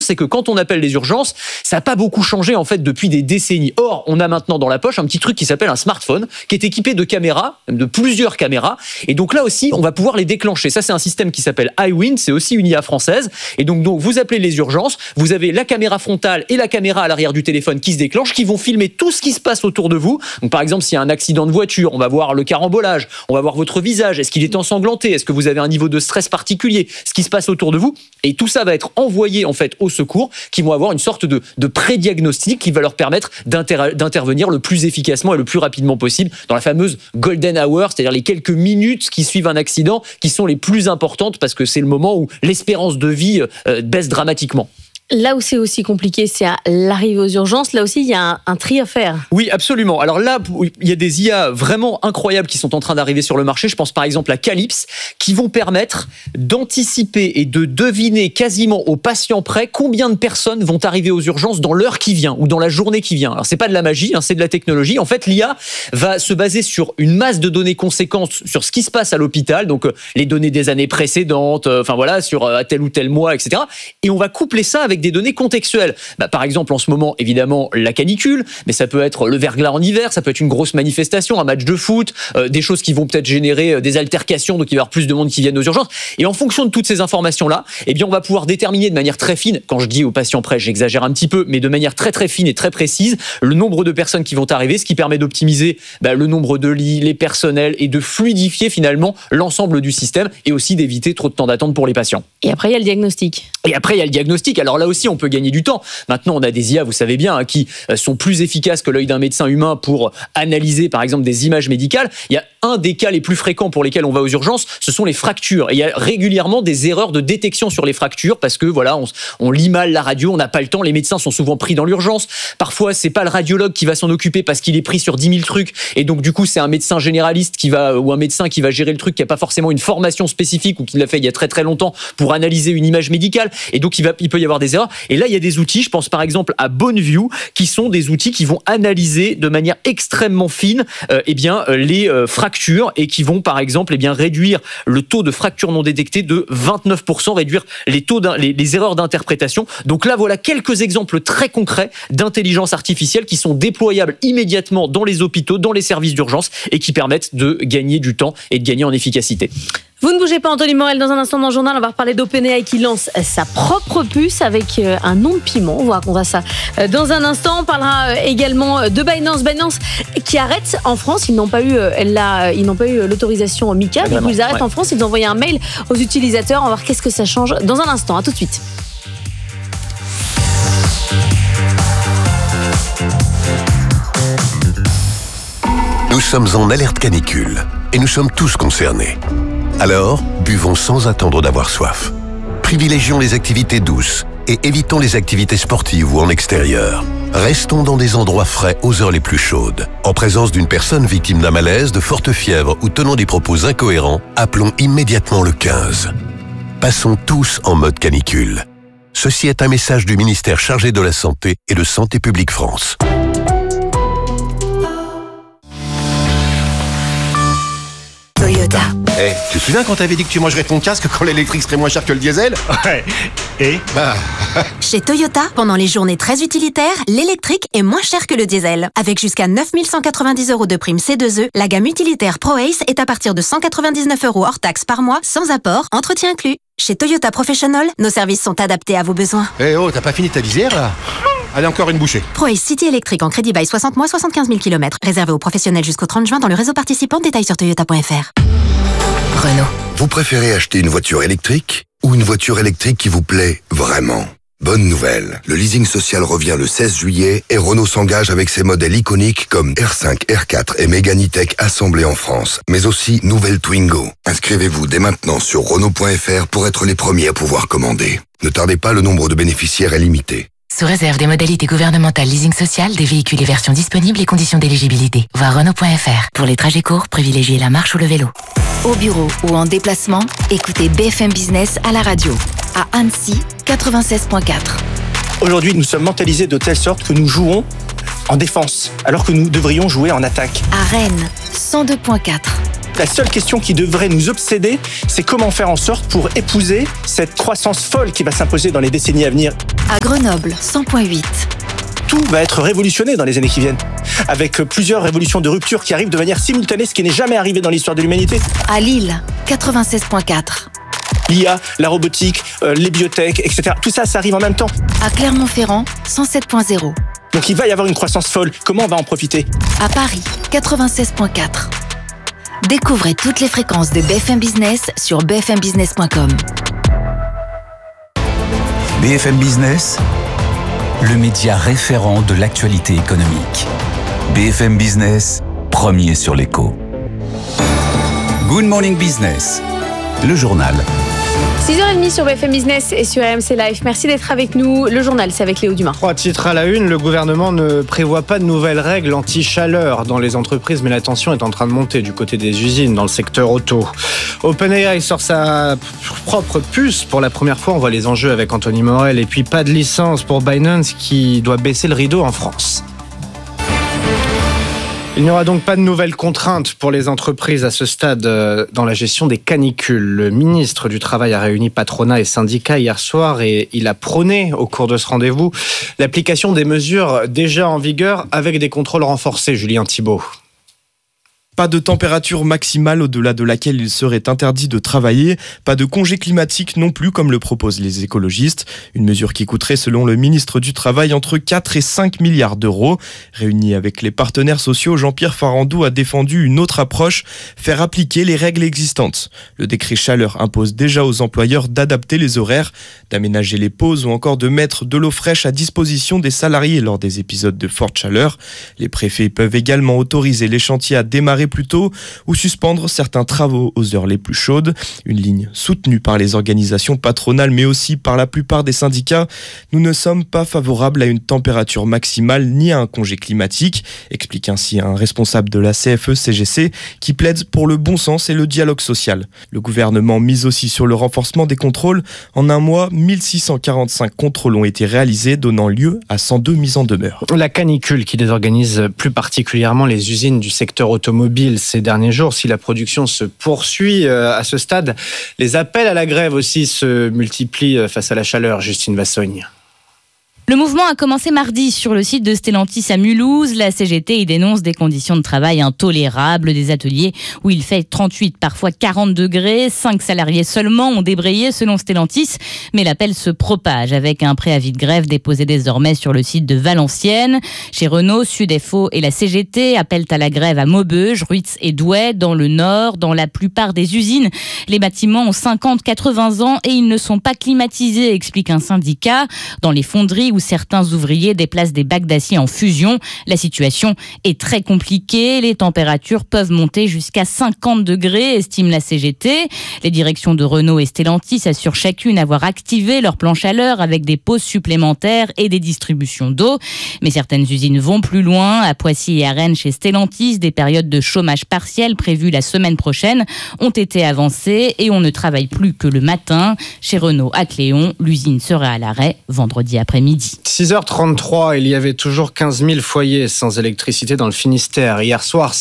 c'est que quand on appelle les urgences, ça n'a pas beaucoup changé en fait depuis des décennies. Or, on a maintenant dans la poche un petit truc qui s'appelle un smartphone, qui est équipé de caméras, de plusieurs caméras, et donc là aussi, on va pouvoir les déclencher. Ça, c'est un système qui s'appelle iWind, c'est aussi une IA française, et donc vous appelez les urgences, vous avez la caméra frontale et la caméra à l'arrière du téléphone qui se déclenchent, qui vont filmer tout ce qui se passe autour de vous. Donc par exemple, s'il y a un accident de voiture, on va voir le carambolage, on va voir votre visage, est-ce qu'il est ensanglanté, est-ce que vous avez un niveau de stress particulier, ce qui se passe autour de vous, et tout ça va être envoyé en fait au secours, qui vont avoir une sorte de pré-diagnostic qui va leur permettre d'intervenir le plus efficacement et le plus rapidement possible dans la fameuse golden hour, c'est-à-dire les quelques minutes qui suivent un accident, qui sont les plus importantes parce que c'est le moment où l'espérance de vie baisse dramatiquement. Là où c'est aussi compliqué, c'est à l'arrivée aux urgences. Là aussi, il y a un tri à faire. Oui, absolument. Alors là, il y a des IA vraiment incroyables qui sont en train d'arriver sur le marché. Je pense par exemple à Calypse, qui vont permettre d'anticiper et de deviner quasiment au patient près combien de personnes vont arriver aux urgences dans l'heure qui vient ou dans la journée qui vient. Alors c'est pas de la magie, c'est de la technologie. En fait, l'IA va se baser sur une masse de données conséquentes sur ce qui se passe à l'hôpital, donc les données des années précédentes, sur tel ou tel mois, etc. Et on va coupler ça avec des données contextuelles. Par exemple, en ce moment, évidemment, la canicule, mais ça peut être le verglas en hiver, ça peut être une grosse manifestation, un match de foot, des choses qui vont peut-être générer des altercations, donc il va y avoir plus de monde qui viennent aux urgences. Et en fonction de toutes ces informations-là, eh bien, on va pouvoir déterminer de manière très fine, quand je dis aux patients près, j'exagère un petit peu, mais de manière très très fine et très précise, le nombre de personnes qui vont arriver, ce qui permet d'optimiser le nombre de lits, les personnels, et de fluidifier finalement l'ensemble du système, et aussi d'éviter trop de temps d'attente pour les patients. Et après, il y a le diagnostic. Alors là aussi, on peut gagner du temps. Maintenant, on a des IA, vous savez bien, qui sont plus efficaces que l'œil d'un médecin humain pour analyser, par exemple, des images médicales. Il y a un des cas les plus fréquents pour lesquels on va aux urgences, ce sont les fractures. Et il y a régulièrement des erreurs de détection sur les fractures parce que on lit mal la radio, on n'a pas le temps. Les médecins sont souvent pris dans l'urgence. Parfois, c'est pas le radiologue qui va s'en occuper parce qu'il est pris sur 10 000 trucs. Et donc, du coup, c'est un médecin généraliste ou un médecin qui va gérer le truc, qui a pas forcément une formation spécifique ou qui l'a fait il y a très très longtemps pour analyser une image médicale. Et donc, il peut y avoir des erreurs. Et là, il y a des outils, je pense par exemple à Boneview, qui sont des outils qui vont analyser de manière extrêmement fine les fractures et qui vont par exemple réduire le taux de fractures non détectées de 29%, réduire les erreurs d'interprétation. Donc là, voilà quelques exemples très concrets d'intelligence artificielle qui sont déployables immédiatement dans les hôpitaux, dans les services d'urgence et qui permettent de gagner du temps et de gagner en efficacité. Vous ne bougez pas, Anthony Morel. Dans un instant dans le journal, on va reparler d'OpenAI qui lance sa propre puce avec un nom de piment. On vous racontera ça dans un instant. On parlera également de Binance. Binance qui arrête en France. Ils n'ont pas eu l'autorisation MiCA. Du coup, ils arrêtent en France. Ils ont envoyé un mail aux utilisateurs. On va voir qu'est-ce que ça change dans un instant. À tout de suite. Nous sommes en alerte canicule et nous sommes tous concernés. Alors, buvons sans attendre d'avoir soif. Privilégions les activités douces et évitons les activités sportives ou en extérieur. Restons dans des endroits frais aux heures les plus chaudes. En présence d'une personne victime d'un malaise, de forte fièvre ou tenant des propos incohérents, appelons immédiatement le 15. Passons tous en mode canicule. Ceci est un message du ministère chargé de la Santé et de Santé publique France. Toyota. Tu te souviens quand t'avais dit que tu mangerais ton casque quand l'électrique serait moins cher que le diesel ? Ouais. Et Chez Toyota, pendant les journées très utilitaires, l'électrique est moins cher que le diesel. Avec jusqu'à 9 190 € de prime C2E, la gamme utilitaire ProAce est à partir de 199 € hors taxe par mois, sans apport, entretien inclus. Chez Toyota Professional, nos services sont adaptés à vos besoins. T'as pas fini ta visière là ? Allez, encore une bouchée. ProAce City électrique en crédit bail 60 mois, 75 000 km. Réservé aux professionnels jusqu'au 30 juin dans le réseau participant. Détails sur toyota.fr. Renault. Vous préférez acheter une voiture électrique ou une voiture électrique qui vous plaît vraiment ? Bonne nouvelle, le leasing social revient le 16 juillet et Renault s'engage avec ses modèles iconiques comme R5, R4 et Mégane E-Tech assemblés en France, mais aussi nouvelle Twingo. Inscrivez-vous dès maintenant sur Renault.fr pour être les premiers à pouvoir commander. Ne tardez pas, le nombre de bénéficiaires est limité. Sous réserve des modalités gouvernementales leasing social, des véhicules et versions disponibles et conditions d'éligibilité. Voir Renault.fr. Pour les trajets courts, privilégiez la marche ou le vélo. Au bureau ou en déplacement, écoutez BFM Business à la radio. À Annecy, 96.4. Aujourd'hui, nous sommes mentalisés de telle sorte que nous jouons en défense, alors que nous devrions jouer en attaque. À Rennes, 102.4. la seule question qui devrait nous obséder, c'est comment faire en sorte pour épouser cette croissance folle qui va s'imposer dans les décennies à venir. À Grenoble, 100.8. Tout va être révolutionné dans les années qui viennent, avec plusieurs révolutions de rupture qui arrivent de manière simultanée, ce qui n'est jamais arrivé dans l'histoire de l'humanité. À Lille, 96.4. L'IA, la robotique, les biotech, etc. Tout ça, ça arrive en même temps. À Clermont-Ferrand, 107.0. Donc il va y avoir une croissance folle. Comment on va en profiter ? À Paris, 96.4. Découvrez toutes les fréquences de BFM Business sur bfmbusiness.com. BFM Business, le média référent de l'actualité économique. BFM Business, premier sur l'écho. Good Morning Business, le journal. 6h30 sur BFM Business et sur RMC Live. Merci d'être avec nous. Le journal, c'est avec Léo Dumas. 3 titres à la une. Le gouvernement ne prévoit pas de nouvelles règles anti-chaleur dans les entreprises, mais la tension est en train de monter du côté des usines dans le secteur auto. OpenAI sort sa propre puce pour la première fois. On voit les enjeux avec Anthony Morel. Et puis pas de licence pour Binance qui doit baisser le rideau en France. Il n'y aura donc pas de nouvelles contraintes pour les entreprises à ce stade dans la gestion des canicules. Le ministre du Travail a réuni patronat et syndicats hier soir et il a prôné au cours de ce rendez-vous l'application des mesures déjà en vigueur avec des contrôles renforcés. Julien Thibault. Pas de température maximale au-delà de laquelle il serait interdit de travailler, pas de congé climatique non plus comme le proposent les écologistes. Une mesure qui coûterait selon le ministre du Travail entre 4 et 5 milliards d'euros. Réuni avec les partenaires sociaux, Jean-Pierre Farandou a défendu une autre approche, faire appliquer les règles existantes. Le décret chaleur impose déjà aux employeurs d'adapter les horaires, d'aménager les pauses ou encore de mettre de l'eau fraîche à disposition des salariés lors des épisodes de forte chaleur. Les préfets peuvent également autoriser les chantiers à démarrer plus tôt ou suspendre certains travaux aux heures les plus chaudes. Une ligne soutenue par les organisations patronales mais aussi par la plupart des syndicats. Nous ne sommes pas favorables à une température maximale ni à un congé climatique, explique ainsi un responsable de la CFE-CGC qui plaide pour le bon sens et le dialogue social. Le gouvernement mise aussi sur le renforcement des contrôles. En un mois, 1645 contrôles ont été réalisés, donnant lieu à 102 mises en demeure. La canicule qui désorganise plus particulièrement les usines du secteur automobile ces derniers jours. Si la production se poursuit à ce stade, les appels à la grève aussi se multiplient face à la chaleur. Justine Vassogne. Le mouvement a commencé mardi sur le site de Stellantis à Mulhouse. La CGT y dénonce des conditions de travail intolérables, des ateliers où il fait 38, parfois 40 degrés. 5 salariés seulement ont débrayé selon Stellantis, mais l'appel se propage avec un préavis de grève déposé désormais sur le site de Valenciennes. Chez Renault, Sudefo et la CGT appellent à la grève à Maubeuge, Ruitz et Douai, dans le Nord. Dans la plupart des usines, les bâtiments ont 50-80 ans et ils ne sont pas climatisés, explique un syndicat. Dans les fonderies où certains ouvriers déplacent des bacs d'acier en fusion, la situation est très compliquée. Les températures peuvent monter jusqu'à 50 degrés, estime la CGT. Les directions de Renault et Stellantis assurent chacune avoir activé leur plan chaleur avec des pauses supplémentaires et des distributions d'eau. Mais certaines usines vont plus loin. À Poissy et à Rennes, chez Stellantis, des périodes de chômage partiel prévues la semaine prochaine ont été avancées et on ne travaille plus que le matin. Chez Renault à Cléon, l'usine sera à l'arrêt vendredi après-midi. 6h33, il y avait toujours 15 000 foyers sans électricité dans le Finistère. Hier soir,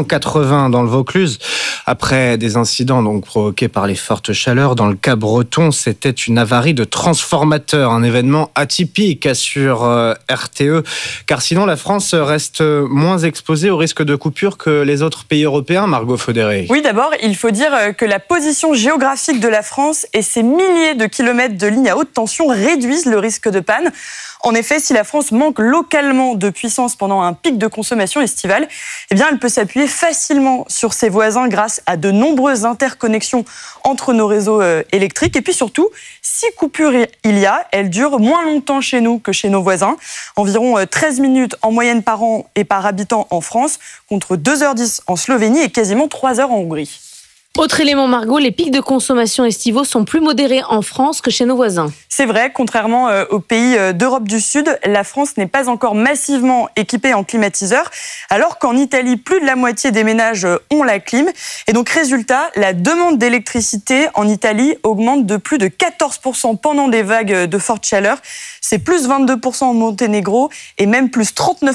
680 dans le Vaucluse. Après des incidents donc provoqués par les fortes chaleurs dans le Cap-Breton, c'était une avarie de transformateur, un événement atypique, assure RTE. Car sinon, la France reste moins exposée au risque de coupure que les autres pays européens, Margot Faudéré. Oui, d'abord, il faut dire que la position géographique de la France et ses milliers de kilomètres de lignes à haute tension réduisent le risque de panne. En effet, si la France manque localement de puissance pendant un pic de consommation estivale, eh bien, elle peut s'appuyer facilement sur ses voisins grâce à de nombreuses interconnexions entre nos réseaux électriques. Et puis surtout, si coupure il y a, elle dure moins longtemps chez nous que chez nos voisins. Environ 13 minutes en moyenne par an et par habitant en France, contre 2h10 en Slovénie et quasiment 3 heures en Hongrie. Autre élément, Margot, les pics de consommation estivaux sont plus modérés en France que chez nos voisins. C'est vrai, contrairement aux pays d'Europe du Sud, la France n'est pas encore massivement équipée en climatiseurs, alors qu'en Italie, plus de la moitié des ménages ont la clim. Et donc, résultat, la demande d'électricité en Italie augmente de plus de 14% pendant des vagues de forte chaleur. C'est plus 22% en Monténégro et même plus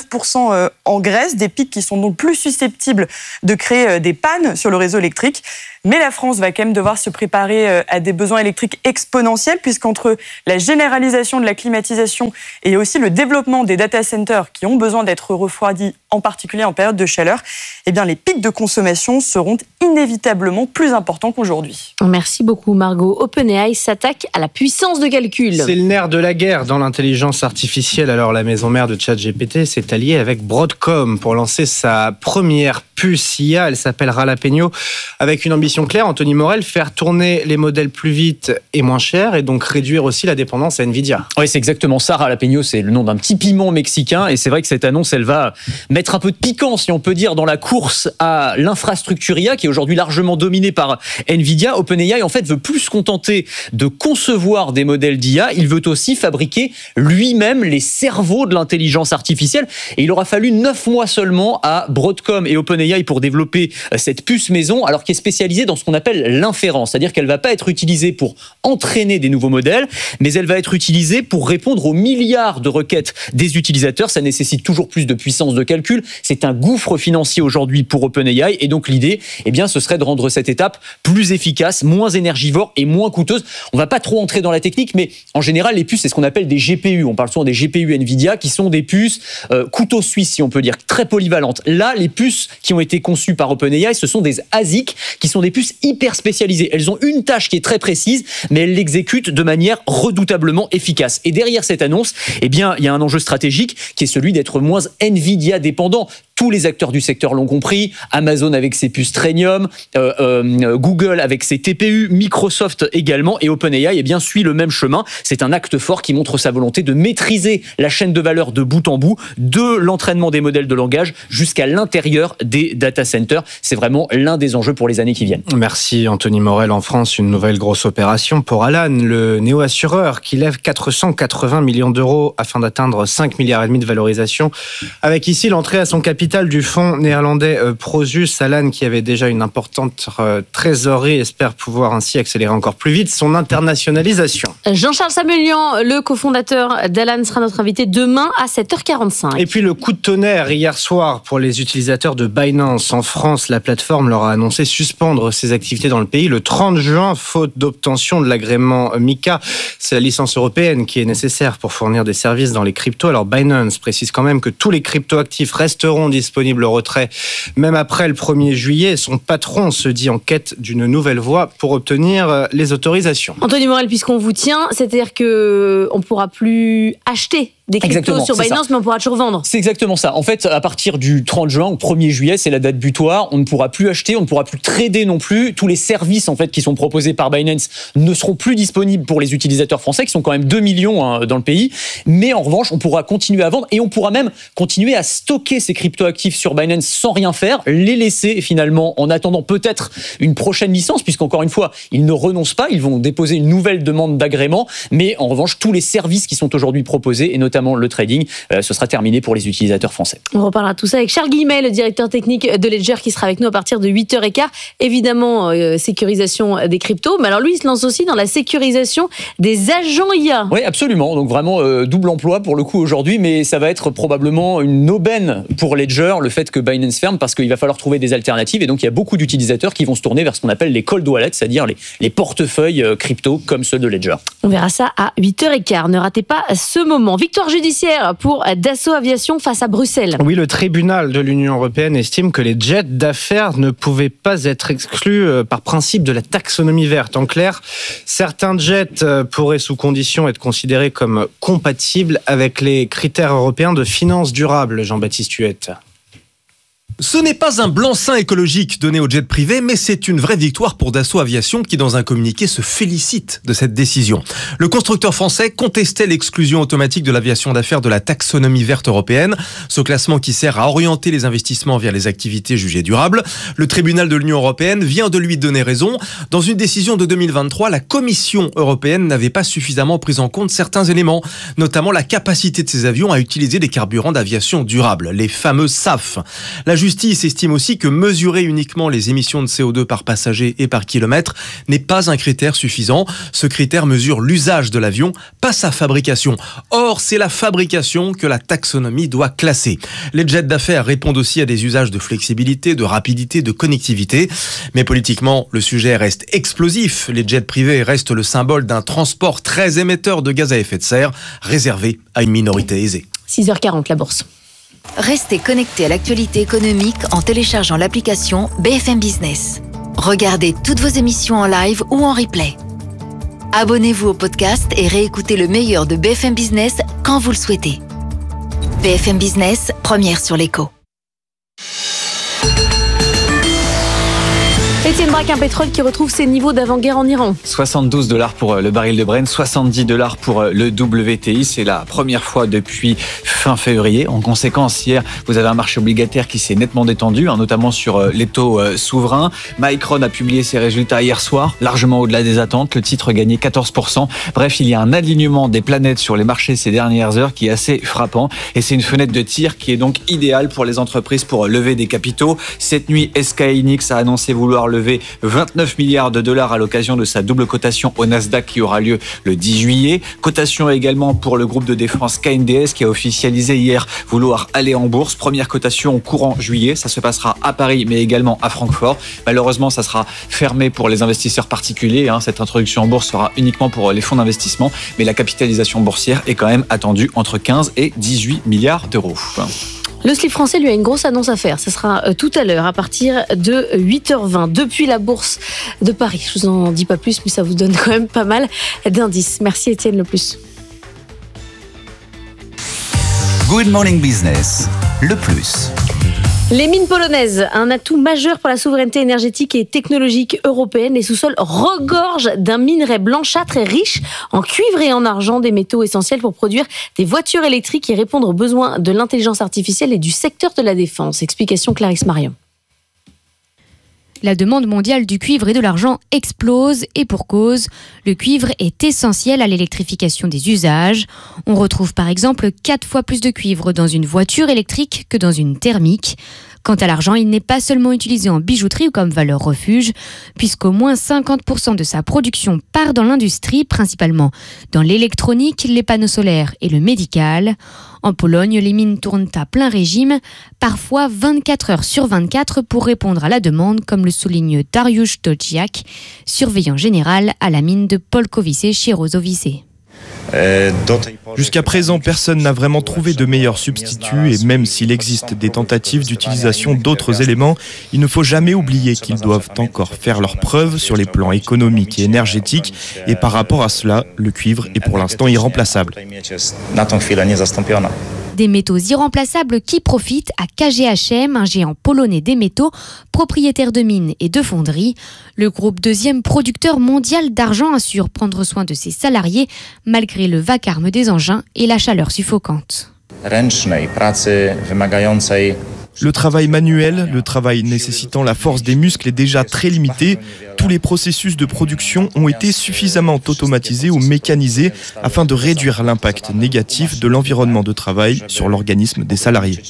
39% en Grèce, des pics qui sont donc plus susceptibles de créer des pannes sur le réseau électrique. Mais la France va quand même devoir se préparer à des besoins électriques exponentiels, puisqu'entre la généralisation de la climatisation et aussi le développement des data centers qui ont besoin d'être refroidis, en particulier en période de chaleur, eh bien les pics de consommation seront inévitablement plus importants qu'aujourd'hui. Merci beaucoup Margot. OpenAI s'attaque à la puissance de calcul. C'est le nerf de la guerre dans l'intelligence artificielle. Alors la maison mère de ChatGPT s'est alliée avec Broadcom pour lancer sa première puce IA. Elle s'appelle Jalapeno, avec une ambition claire, Anthony Morel, faire tourner les modèles plus vite et moins cher, et donc réduire aussi la dépendance à Nvidia. Oui, c'est exactement ça. Jalapeno, c'est le nom d'un petit piment mexicain, et c'est vrai que cette annonce, elle va mettre un peu de piquant, si on peut dire, dans la course à l'infrastructure IA, qui est aujourd'hui largement dominée par Nvidia. OpenAI, en fait, veut plus se contenter de concevoir des modèles d'IA, il veut aussi fabriquer lui-même les cerveaux de l'intelligence artificielle, et il aura fallu 9 mois seulement à Broadcom et OpenAI pour développer cette puce maison, alors qui est spécialisée dans ce qu'on appelle l'inférence, c'est-à-dire qu'elle ne va pas être utilisée pour entraîner des nouveaux modèles, mais elle va être utilisée pour répondre aux milliards de requêtes des utilisateurs. Ça nécessite toujours plus de puissance de calcul. C'est un gouffre financier aujourd'hui pour OpenAI, et donc l'idée, eh bien, ce serait de rendre cette étape plus efficace, moins énergivore et moins coûteuse. On ne va pas trop entrer dans la technique, mais en général, les puces, c'est ce qu'on appelle des GPU. On parle souvent des GPU Nvidia, qui sont des puces couteau suisse, si on peut dire, très polyvalentes. Là, les puces qui ont été conçues par OpenAI, ce sont des ASIC, qui sont des puces hyper spécialisées. Elles ont une tâche qui est très précise, mais elles l'exécutent de manière redoutablement efficace. Et derrière cette annonce, eh bien, il y a un enjeu stratégique qui est celui d'être moins Nvidia dépendant. Tous les acteurs du secteur l'ont compris. Amazon avec ses puces Trainium, Google avec ses TPU, Microsoft également, et OpenAI, eh bien, suit le même chemin. C'est un acte fort qui montre sa volonté de maîtriser la chaîne de valeur de bout en bout, de l'entraînement des modèles de langage jusqu'à l'intérieur des data centers. C'est vraiment l'un des enjeux pour les années qui viennent. Merci Anthony Morel. En France, une nouvelle grosse opération pour Alan, le néo-assureur qui lève 480 millions d'euros afin d'atteindre 5,5 milliards de valorisation. Avec ici l'entrée à son capital du fonds néerlandais Prosus. Alan, qui avait déjà une importante trésorerie, espère pouvoir ainsi accélérer encore plus vite son internationalisation. Jean-Charles Samuelian, le cofondateur d'Alan, sera notre invité demain à 7h45. Et puis le coup de tonnerre hier soir pour les utilisateurs de Binance. En France, la plateforme leur a annoncé suspendre ses activités dans le pays le 30 juin, faute d'obtention de l'agrément MiCA. C'est la licence européenne qui est nécessaire pour fournir des services dans les cryptos. Alors Binance précise quand même que tous les cryptoactifs resteront disponible au retrait même après le 1er juillet. Son patron se dit en quête d'une nouvelle voie pour obtenir les autorisations. Anthony Morel, puisqu'on vous tient, c'est-à-dire qu'on ne pourra plus acheter des cryptos sur Binance, mais on pourra toujours vendre. C'est exactement ça. En fait, à partir du 30 juin au 1er juillet, c'est la date butoir. On ne pourra plus acheter, on ne pourra plus trader non plus. Tous les services en fait qui sont proposés par Binance ne seront plus disponibles pour les utilisateurs français, qui sont quand même 2 millions dans le pays. Mais en revanche, on pourra continuer à vendre, et on pourra même continuer à stocker ces cryptoactifs sur Binance sans rien faire, les laisser finalement en attendant peut-être une prochaine licence, puisqu'encore une fois, ils ne renoncent pas, ils vont déposer une nouvelle demande d'agrément. Mais en revanche, tous les services qui sont aujourd'hui proposés, et notamment le trading, ce sera terminé pour les utilisateurs français. On reparlera de tout ça avec Charles Guillemet, le directeur technique de Ledger, qui sera avec nous à partir de 8h15. Évidemment, sécurisation des cryptos, mais alors lui, il se lance aussi dans la sécurisation des agents IA. Oui, absolument. Donc vraiment double emploi pour le coup aujourd'hui, mais ça va être probablement une aubaine pour Ledger, le fait que Binance ferme, parce qu'il va falloir trouver des alternatives, et donc il y a beaucoup d'utilisateurs qui vont se tourner vers ce qu'on appelle les cold wallets, c'est-à-dire les portefeuilles crypto comme ceux de Ledger. On verra ça à 8h15. Ne ratez pas ce moment. Victoire judiciaire pour Dassault Aviation face à Bruxelles. Oui, le tribunal de l'Union européenne estime que les jets d'affaires ne pouvaient pas être exclus par principe de la taxonomie verte. En clair, certains jets pourraient sous condition être considérés comme compatibles avec les critères européens de finance durable. Jean-Baptiste Huette. Ce n'est pas un blanc-seing écologique donné au jet privé, mais c'est une vraie victoire pour Dassault Aviation qui, dans un communiqué, se félicite de cette décision. Le constructeur français contestait l'exclusion automatique de l'aviation d'affaires de la taxonomie verte européenne, ce classement qui sert à orienter les investissements vers les activités jugées durables. Le tribunal de l'Union européenne vient de lui donner raison. Dans une décision de 2023, la Commission européenne n'avait pas suffisamment pris en compte certains éléments, notamment la capacité de ces avions à utiliser des carburants d'aviation durable, les fameux SAF. La justice estime aussi que mesurer uniquement les émissions de CO2 par passager et par kilomètre n'est pas un critère suffisant. Ce critère mesure l'usage de l'avion, pas sa fabrication. Or, c'est la fabrication que la taxonomie doit classer. Les jets d'affaires répondent aussi à des usages de flexibilité, de rapidité, de connectivité. Mais politiquement, le sujet reste explosif. Les jets privés restent le symbole d'un transport très émetteur de gaz à effet de serre, réservé à une minorité aisée. 6h40, la bourse. Restez connectés à l'actualité économique en téléchargeant l'application BFM Business. Regardez toutes vos émissions en live ou en replay. Abonnez-vous au podcast et réécoutez le meilleur de BFM Business quand vous le souhaitez. BFM Business, première sur l'écho. Étienne Braque, un pétrole qui retrouve ses niveaux d'avant-guerre en Iran. $72 pour le baril de Brent, $70 pour le WTI. C'est la première fois depuis fin février. En conséquence, hier, vous avez un marché obligataire qui s'est nettement détendu, notamment sur les taux souverains. Micron a publié ses résultats hier soir, largement au-delà des attentes. Le titre gagnait 14%. Bref, il y a un alignement des planètes sur les marchés ces dernières heures qui est assez frappant. Et c'est une fenêtre de tir qui est donc idéale pour les entreprises pour lever des capitaux. Cette nuit, SK Hynix a annoncé vouloir lever 29 milliards de dollars à l'occasion de sa double cotation au Nasdaq qui aura lieu le 10 juillet. Cotation également pour le groupe de défense KNDS qui a officialisé hier vouloir aller en bourse. Première cotation au courant juillet. Ça se passera à Paris mais également à Francfort. Malheureusement, ça sera fermé pour les investisseurs particuliers. Cette introduction en bourse sera uniquement pour les fonds d'investissement. Mais la capitalisation boursière est quand même attendue entre 15 et 18 milliards d'euros. Le slip français lui a une grosse annonce à faire. Ce sera tout à l'heure à partir de 8h20 depuis la bourse de Paris. Je vous en dis pas plus, mais ça vous donne quand même pas mal d'indices. Merci Étienne Le Plus. Good Morning Business, le plus. Les mines polonaises, un atout majeur pour la souveraineté énergétique et technologique européenne. Les sous-sols regorgent d'un minerai blanchâtre et riche en cuivre et en argent, des métaux essentiels pour produire des voitures électriques et répondre aux besoins de l'intelligence artificielle et du secteur de la défense. Explication Clarisse Marion. La demande mondiale du cuivre et de l'argent explose et pour cause, le cuivre est essentiel à l'électrification des usages. On retrouve par exemple 4 fois plus de cuivre dans une voiture électrique que dans une thermique. Quant à l'argent, il n'est pas seulement utilisé en bijouterie ou comme valeur refuge, puisqu'au moins 50% de sa production part dans l'industrie, principalement dans l'électronique, les panneaux solaires et le médical. En Pologne, les mines tournent à plein régime, parfois 24 heures sur 24 pour répondre à la demande, comme le souligne Dariusz Dolciak, surveillant général à la mine de Polkowice chez Rozowice. Jusqu'à présent, personne n'a vraiment trouvé de meilleur substitut et même s'il existe des tentatives d'utilisation d'autres éléments, il ne faut jamais oublier qu'ils doivent encore faire leurs preuves sur les plans économiques et énergétiques et par rapport à cela, le cuivre est pour l'instant irremplaçable. Des métaux irremplaçables qui profitent à KGHM, un géant polonais des métaux, propriétaire de mines et de fonderies. Le groupe deuxième producteur mondial d'argent assure prendre soin de ses salariés malgré le vacarme des engins et la chaleur suffocante. Le travail manuel, le travail nécessitant la force des muscles est déjà très limité. Tous les processus de production ont été suffisamment automatisés ou mécanisés afin de réduire l'impact négatif de l'environnement de travail sur l'organisme des salariés.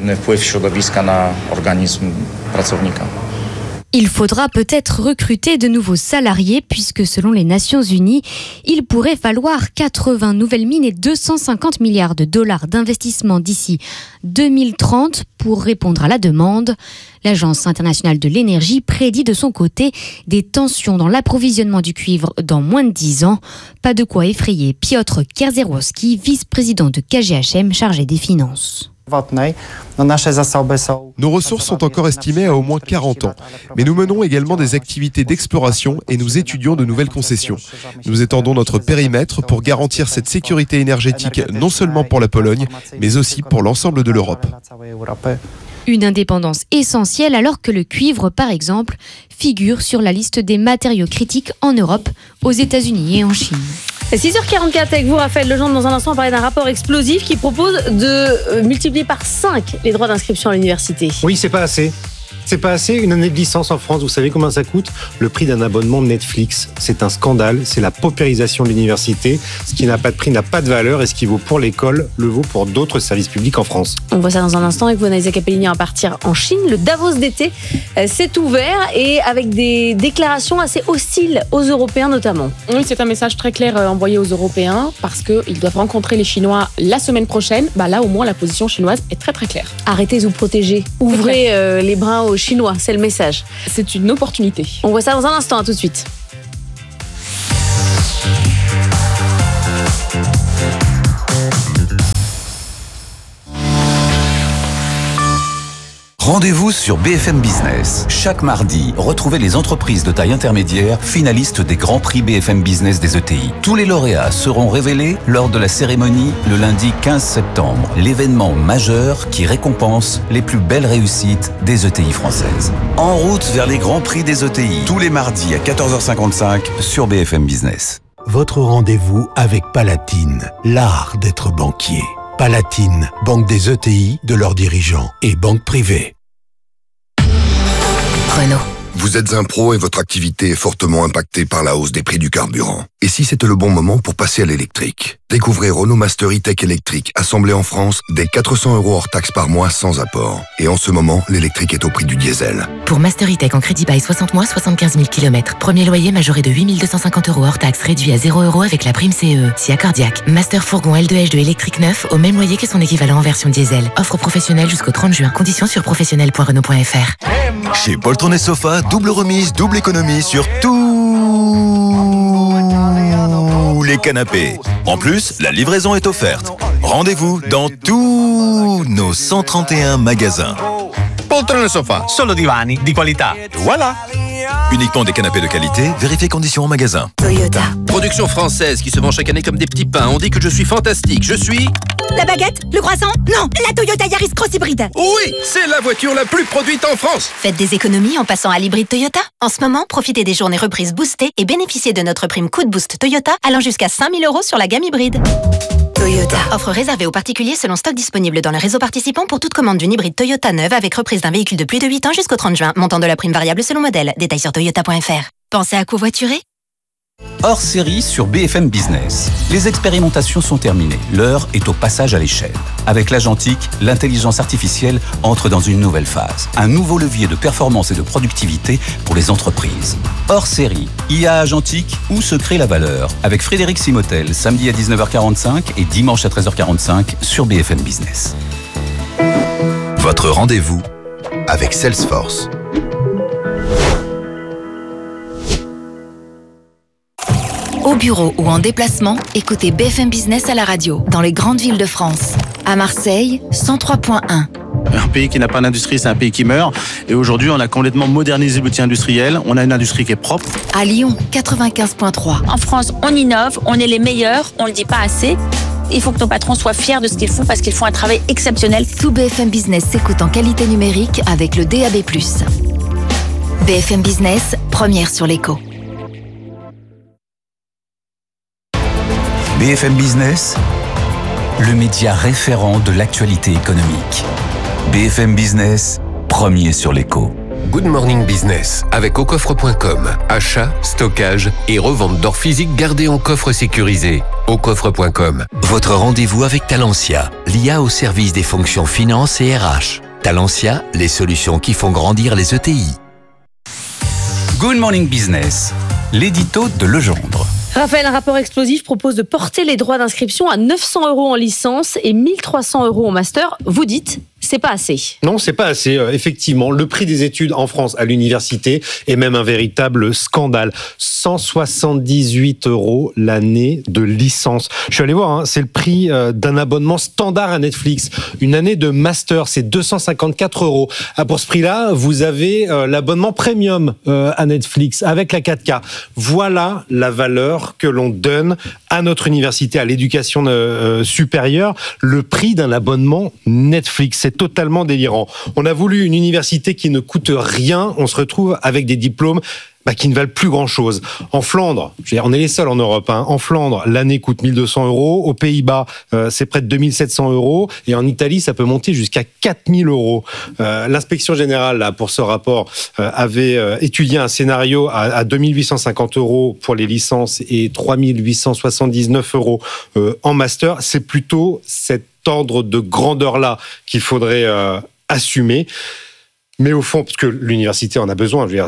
Il faudra peut-être recruter de nouveaux salariés puisque selon les Nations Unies, il pourrait falloir 80 nouvelles mines et 250 milliards de dollars d'investissement d'ici 2030 pour répondre à la demande. L'Agence internationale de l'énergie prédit de son côté des tensions dans l'approvisionnement du cuivre dans moins de 10 ans. Pas de quoi effrayer Piotr Kierzerowski, vice-président de KGHM chargé des finances. Nos ressources sont encore estimées à au moins 40 ans, mais nous menons également des activités d'exploration et nous étudions de nouvelles concessions. Nous étendons notre périmètre pour garantir cette sécurité énergétique non seulement pour la Pologne, mais aussi pour l'ensemble de l'Europe. Une indépendance essentielle alors que le cuivre, par exemple, figure sur la liste des matériaux critiques en Europe, aux États-Unis et en Chine. 6h44 avec vous, Raphaël Legendre. Dans un instant, on va parler d'un rapport explosif qui propose de multiplier par 5 les droits d'inscription à l'université. Oui, c'est pas assez. C'est pas assez. Une année de licence en France, vous savez combien ça coûte ? Le prix d'un abonnement Netflix. C'est un scandale. C'est la paupérisation de l'université. Ce qui n'a pas de prix n'a pas de valeur. Et ce qui vaut pour l'école le vaut pour d'autres services publics en France. On voit ça dans un instant avec vous, Anaïsa Capellini. À partir en Chine. Le Davos d'été s'est ouvert et avec des déclarations assez hostiles aux Européens notamment. Oui, c'est un message très clair envoyé aux Européens parce qu'ils doivent rencontrer les Chinois la semaine prochaine. Là, au moins, la position chinoise est très très claire. Arrêtez de vous protéger. Ouvrez les bras aux Chinois, c'est le message. C'est une opportunité. On voit ça dans un instant, à tout de suite. Rendez-vous sur BFM Business. Chaque mardi, retrouvez les entreprises de taille intermédiaire finalistes des Grands Prix BFM Business des ETI. Tous les lauréats seront révélés lors de la cérémonie le lundi 15 septembre. L'événement majeur qui récompense les plus belles réussites des ETI françaises. En route vers les Grands Prix des ETI. Tous les mardis à 14h55 sur BFM Business. Votre rendez-vous avec Palatine, l'art d'être banquier. Palatine, banque des ETI, de leurs dirigeants et banque privée. Renault. Vous êtes un pro et votre activité est fortement impactée par la hausse des prix du carburant. Et si c'était le bon moment pour passer à l'électrique ? Découvrez Renault Master E-Tech électrique, assemblé en France, dès 400 € hors taxe par mois sans apport. Et en ce moment, l'électrique est au prix du diesel. Pour Master E-Tech en crédit bail 60 mois, 75 000 km. Premier loyer majoré de 8 250 € hors taxe, réduit à 0 € avec la prime CE. Si accordiaque. Master Fourgon L2H2 électrique neuf, au même loyer que son équivalent en version diesel. Offre professionnelle jusqu'au 30 juin. Conditions sur professionnel.renault.fr. Chez Poltron et Sofa, double remise, double économie sur tous les canapés. En plus, la livraison est offerte. Rendez-vous dans tous nos 131 magasins. Poltron e Sofa, solo divani di qualità. Voilà. Uniquement des canapés de qualité, vérifiez conditions en magasin. Toyota. Production française qui se vend chaque année comme des petits pains. On dit que je suis fantastique. Je suis... La baguette? Le croissant? Non, la Toyota Yaris Cross Hybride. Oui, c'est la voiture la plus produite en France. Faites des économies en passant à l'hybride Toyota. En ce moment, profitez des journées reprises boostées et bénéficiez de notre prime Coup de Boost Toyota allant jusqu'à 5 000 € sur la gamme hybride. Toyota. Offre réservée aux particuliers selon stock disponible dans le réseau participant pour toute commande d'une hybride Toyota neuve avec reprise d'un véhicule de plus de 8 ans jusqu'au 30 juin. Montant de la prime variable selon modèle. Détails sur toyota.fr. Pensez à covoiturer? Hors série sur BFM Business. Les expérimentations sont terminées. L'heure est au passage à l'échelle. Avec l'Agentique, l'intelligence artificielle entre dans une nouvelle phase. Un nouveau levier de performance et de productivité pour les entreprises. Hors série, IA Agentique, où se crée la valeur. Avec Frédéric Simotel, samedi à 19h45 et dimanche à 13h45 sur BFM Business. Votre rendez-vous avec Salesforce. Au bureau ou en déplacement, écoutez BFM Business à la radio, dans les grandes villes de France. À Marseille, 103.1. Un pays qui n'a pas d'industrie, c'est un pays qui meurt. Et aujourd'hui, on a complètement modernisé l'outil industriel. On a une industrie qui est propre. À Lyon, 95.3. En France, on innove, on est les meilleurs, on ne le dit pas assez. Il faut que nos patrons soient fiers de ce qu'ils font parce qu'ils font un travail exceptionnel. Tout BFM Business s'écoute en qualité numérique avec le DAB+. BFM Business, première sur l'écho. BFM Business, le média référent de l'actualité économique. BFM Business, premier sur l'écho. Good Morning Business avec aucoffre.com. Achat, stockage et revente d'or physique gardé en coffre sécurisé. Aucoffre.com. Votre rendez-vous avec Talentia, l'IA au service des fonctions finance et RH. Talentia, les solutions qui font grandir les ETI. Good Morning Business, l'édito de Legendre. Raphaël, un rapport explosif propose de porter les droits d'inscription à 900 € en licence et 1 300 € en master. Vous dites, c'est pas assez. Non, c'est pas assez. Effectivement, le prix des études en France à l'université est même un véritable scandale. 178 € l'année de licence. Je suis allé voir, c'est le prix d'un abonnement standard à Netflix. Une année de master, c'est 254 €. Pour ce prix-là, vous avez l'abonnement premium à Netflix avec la 4K. Voilà la valeur que l'on donne à notre université, à l'éducation supérieure. Le prix d'un abonnement Netflix, c'est totalement délirant. On a voulu une université qui ne coûte rien, on se retrouve avec des diplômes qui ne valent plus grand-chose. En Flandre, on est les seuls en Europe, en Flandre, l'année coûte 1 200 €, aux Pays-Bas, c'est près de 2 700 €, et en Italie, ça peut monter jusqu'à 4 000 €. L'inspection générale, là, pour ce rapport, avait étudié un scénario à 2 850 € pour les licences et 3 879 € en master. C'est plutôt cet ordre de grandeur-là qu'il faudrait assumer. Mais au fond, parce que l'université en a besoin, elle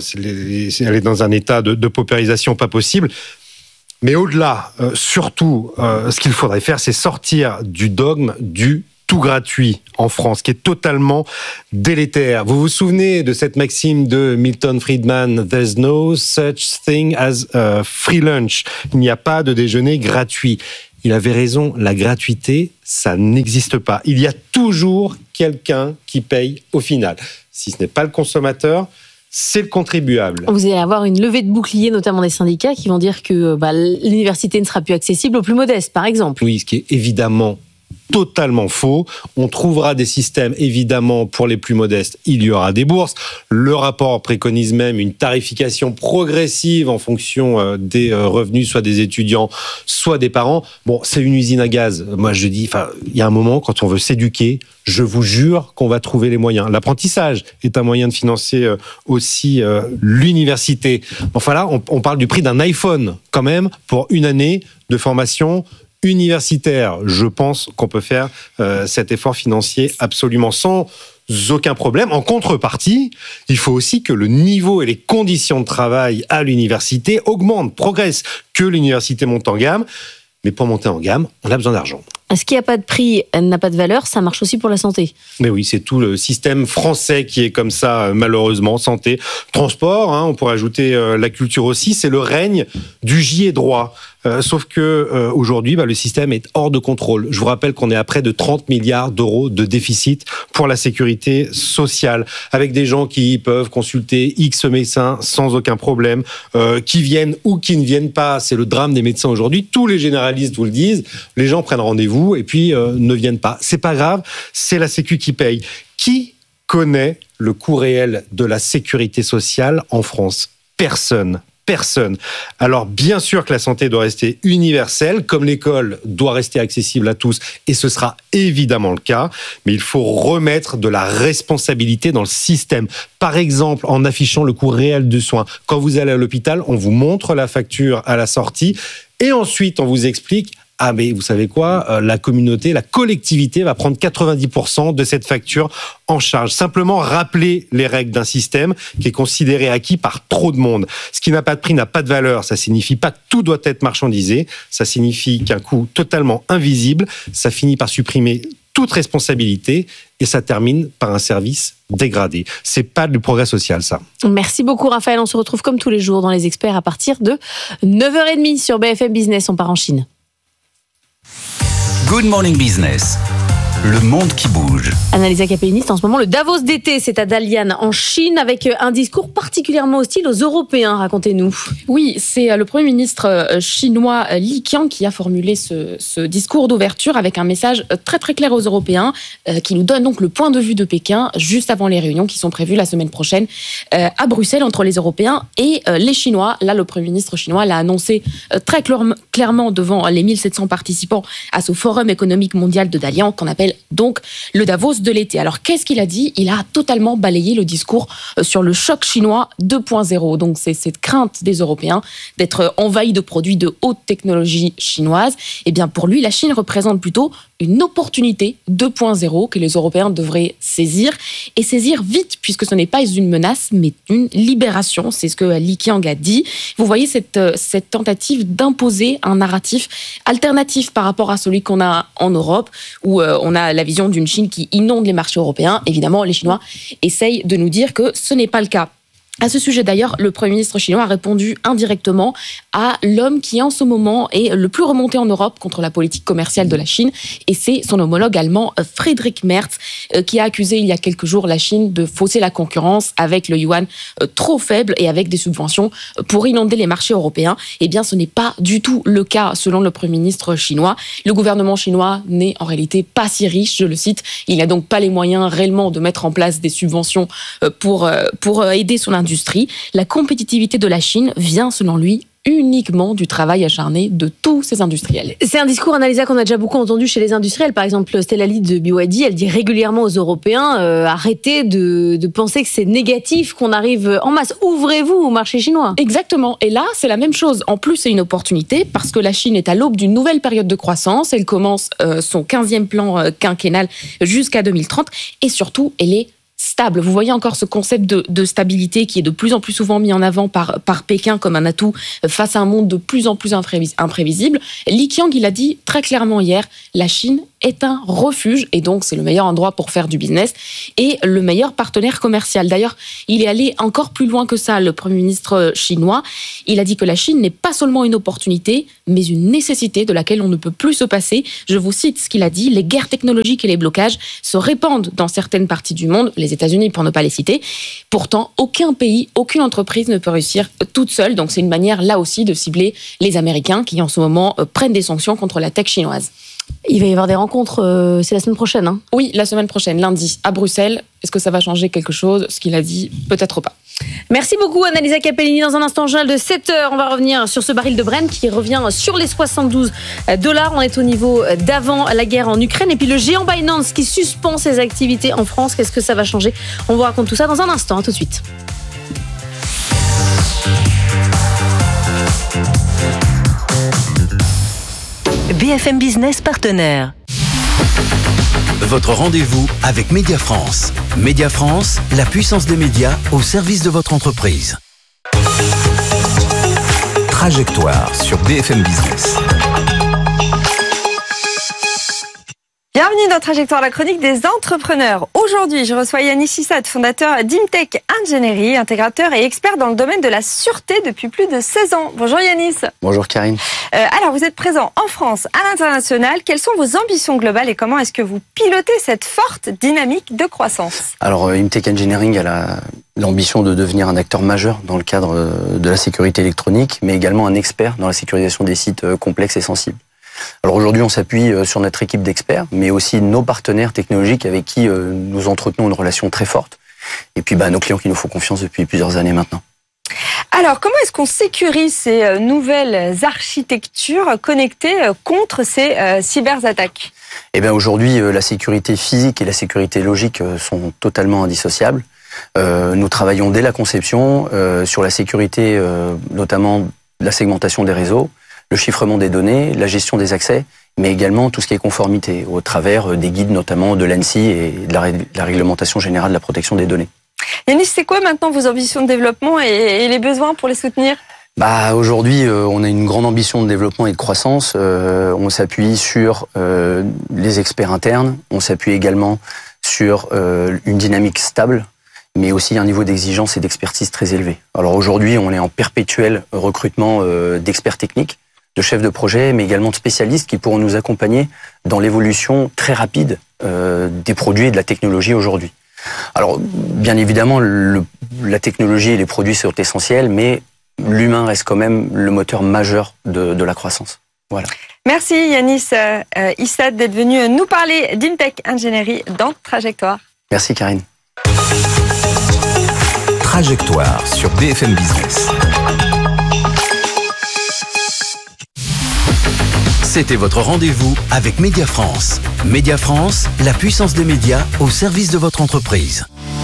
est dans un état de paupérisation pas possible. Mais au-delà, surtout, ce qu'il faudrait faire, c'est sortir du dogme du tout gratuit en France, qui est totalement délétère. Vous vous souvenez de cette maxime de Milton Friedman, « There's no such thing as a free lunch ». Il n'y a pas de déjeuner gratuit. Il avait raison, la gratuité, ça n'existe pas. Il y a toujours quelqu'un qui paye au final. Si ce n'est pas le consommateur, c'est le contribuable. Vous allez avoir une levée de boucliers, notamment des syndicats, qui vont dire que l'université ne sera plus accessible aux plus modestes, par exemple. Oui, ce qui est évidemment totalement faux. On trouvera des systèmes, évidemment, pour les plus modestes. Il y aura des bourses. Le rapport préconise même une tarification progressive en fonction des revenus, soit des étudiants, soit des parents. Bon, c'est une usine à gaz. Moi, je dis, il y a un moment, quand on veut s'éduquer, je vous jure qu'on va trouver les moyens. L'apprentissage est un moyen de financer aussi l'université. Enfin là, on parle du prix d'un iPhone, quand même, pour une année de formation universitaire. Je pense qu'on peut faire cet effort financier absolument sans aucun problème. En contrepartie, il faut aussi que le niveau et les conditions de travail à l'université augmentent, progressent, que l'université monte en gamme. Mais pour monter en gamme, on a besoin d'argent. Ce qui n'a pas de prix n'a pas de valeur, ça marche aussi pour la santé. Mais oui, c'est tout le système français qui est comme ça, malheureusement. Santé, transport, on pourrait ajouter la culture aussi, c'est le règne du j'y ai droit. Sauf que aujourd'hui, le système est hors de contrôle. Je vous rappelle qu'on est à près de 30 milliards d'euros de déficit pour la sécurité sociale, avec des gens qui peuvent consulter X médecins sans aucun problème, qui viennent ou qui ne viennent pas. C'est le drame des médecins aujourd'hui. Tous les généralistes vous le disent. Les gens prennent rendez-vous et puis ne viennent pas. C'est pas grave, c'est la Sécu qui paye. Qui connaît le coût réel de la sécurité sociale en France ? Personne. Alors bien sûr que la santé doit rester universelle, comme l'école doit rester accessible à tous, et ce sera évidemment le cas, mais il faut remettre de la responsabilité dans le système. Par exemple, en affichant le coût réel du soin. Quand vous allez à l'hôpital, on vous montre la facture à la sortie, et ensuite on vous explique: ah mais vous savez quoi, la communauté, la collectivité va prendre 90% de cette facture en charge. Simplement rappeler les règles d'un système qui est considéré acquis par trop de monde. Ce qui n'a pas de prix n'a pas de valeur. Ça signifie pas que tout doit être marchandisé. Ça signifie qu'un coût totalement invisible, ça finit par supprimer toute responsabilité et ça termine par un service dégradé. C'est pas du progrès social, ça. Merci beaucoup, Raphaël. On se retrouve comme tous les jours dans Les Experts à partir de 9h30 sur BFM Business. On part en Chine. Good Morning Business, le monde qui bouge. Annalisa Capelliniste, en ce moment, le Davos d'été, c'est à Dalian, en Chine, avec un discours particulièrement hostile aux Européens. Racontez-nous. Oui, c'est le Premier ministre chinois Li Qiang qui a formulé ce discours d'ouverture avec un message très très clair aux Européens qui nous donne donc le point de vue de Pékin juste avant les réunions qui sont prévues la semaine prochaine à Bruxelles entre les Européens et les Chinois. Là, le Premier ministre chinois l'a annoncé très clairement devant les 1700 participants à ce Forum économique mondial de Dalian qu'on appelle donc le Davos de l'été. Alors, qu'est-ce qu'il a dit ? Il a totalement balayé le discours sur le choc chinois 2.0. Donc, c'est cette crainte des Européens d'être envahis de produits de haute technologie chinoise. Eh bien, pour lui, la Chine représente plutôt une opportunité 2.0 que les Européens devraient saisir, et saisir vite, puisque ce n'est pas une menace, mais une libération. C'est ce que Li Qiang a dit. Vous voyez cette tentative d'imposer un narratif alternatif par rapport à celui qu'on a en Europe, où on a la vision d'une Chine qui inonde les marchés européens. Évidemment, les Chinois essayent de nous dire que ce n'est pas le cas. À ce sujet d'ailleurs, le Premier ministre chinois a répondu indirectement à l'homme qui en ce moment est le plus remonté en Europe contre la politique commerciale de la Chine, et c'est son homologue allemand Friedrich Merz qui a accusé il y a quelques jours la Chine de fausser la concurrence avec le yuan trop faible et avec des subventions pour inonder les marchés européens. Eh bien, ce n'est pas du tout le cas selon le Premier ministre chinois. Le gouvernement chinois n'est en réalité pas si riche, je le cite. Il n'a donc pas les moyens réellement de mettre en place des subventions pour aider son industrie. La compétitivité de la Chine vient, selon lui, uniquement du travail acharné de tous ces industriels. C'est un discours, Annalisa, qu'on a déjà beaucoup entendu chez les industriels. Par exemple, Stella Lied de BYD, elle dit régulièrement aux Européens arrêtez de penser que c'est négatif qu'on arrive en masse. Ouvrez-vous au marché chinois. Exactement. Et là, c'est la même chose. En plus, c'est une opportunité parce que la Chine est à l'aube d'une nouvelle période de croissance. Elle commence son 15e plan quinquennal jusqu'à 2030 et surtout, elle est stable. Vous voyez encore ce concept de stabilité qui est de plus en plus souvent mis en avant par Pékin comme un atout face à un monde de plus en plus imprévisible. Li Qiang, il a dit très clairement hier, la Chine est un refuge et donc c'est le meilleur endroit pour faire du business et le meilleur partenaire commercial. D'ailleurs, il est allé encore plus loin que ça, le Premier ministre chinois. Il a dit que la Chine n'est pas seulement une opportunité, mais une nécessité de laquelle on ne peut plus se passer. Je vous cite ce qu'il a dit, les guerres technologiques et les blocages se répandent dans certaines parties du monde, les États-Unis pour ne pas les citer. Pourtant, aucun pays, aucune entreprise ne peut réussir toute seule. Donc c'est une manière là aussi de cibler les Américains qui en ce moment prennent des sanctions contre la tech chinoise. Il va y avoir des rencontres, c'est la semaine prochaine, hein ? Oui, la semaine prochaine, lundi, à Bruxelles. Est-ce que ça va changer quelque chose ? Ce qu'il a dit, peut-être pas. Merci beaucoup, Annalisa Capellini. Dans un instant, journal de 7h, on va revenir sur ce baril de Brent qui revient sur les $72. On est au niveau d'avant la guerre en Ukraine. Et puis le géant Binance qui suspend ses activités en France. Qu'est-ce que ça va changer ? On vous raconte tout ça dans un instant. À tout de suite. BFM Business partenaire. Votre rendez-vous avec Média France. Média France, la puissance des médias au service de votre entreprise. Trajectoire sur BFM Business. Bienvenue dans Trajectoire, la chronique des entrepreneurs. Aujourd'hui, je reçois Yanis Issad, fondateur d'Imtech Ingénierie, intégrateur et expert dans le domaine de la sûreté depuis plus de 16 ans. Bonjour Yanis. Bonjour Karine. Alors, vous êtes présent en France, à l'international. Quelles sont vos ambitions globales et comment est-ce que vous pilotez cette forte dynamique de croissance ? Alors, Imtech Engineering a l'ambition de devenir un acteur majeur dans le cadre de la sécurité électronique, mais également un expert dans la sécurisation des sites complexes et sensibles. Alors aujourd'hui, on s'appuie sur notre équipe d'experts, mais aussi nos partenaires technologiques avec qui nous entretenons une relation très forte. Et puis nos clients qui nous font confiance depuis plusieurs années maintenant. Alors, comment est-ce qu'on sécurise ces nouvelles architectures connectées contre ces cyberattaques ? Eh bien aujourd'hui, la sécurité physique et la sécurité logique sont totalement indissociables. Nous travaillons dès la conception sur la sécurité, notamment la segmentation des réseaux, le chiffrement des données, la gestion des accès, mais également tout ce qui est conformité, au travers des guides notamment de l'ANSSI et de la réglementation générale de la protection des données. Yanis, c'est quoi maintenant vos ambitions de développement et les besoins pour les soutenir ? Aujourd'hui, on a une grande ambition de développement et de croissance. On s'appuie sur les experts internes, on s'appuie également sur une dynamique stable, mais aussi un niveau d'exigence et d'expertise très élevé. Alors aujourd'hui, on est en perpétuel recrutement d'experts techniques, de chefs de projet, mais également de spécialistes qui pourront nous accompagner dans l'évolution très rapide des produits et de la technologie aujourd'hui. Alors, bien évidemment, la technologie et les produits sont essentiels, mais l'humain reste quand même le moteur majeur de la croissance. Voilà. Merci Yanis Issad d'être venu nous parler d'Imtech Ingénierie dans Trajectoire. Merci Karine. Trajectoire sur BFM Business. C'était votre rendez-vous avec Média France. Média France, la puissance des médias au service de votre entreprise.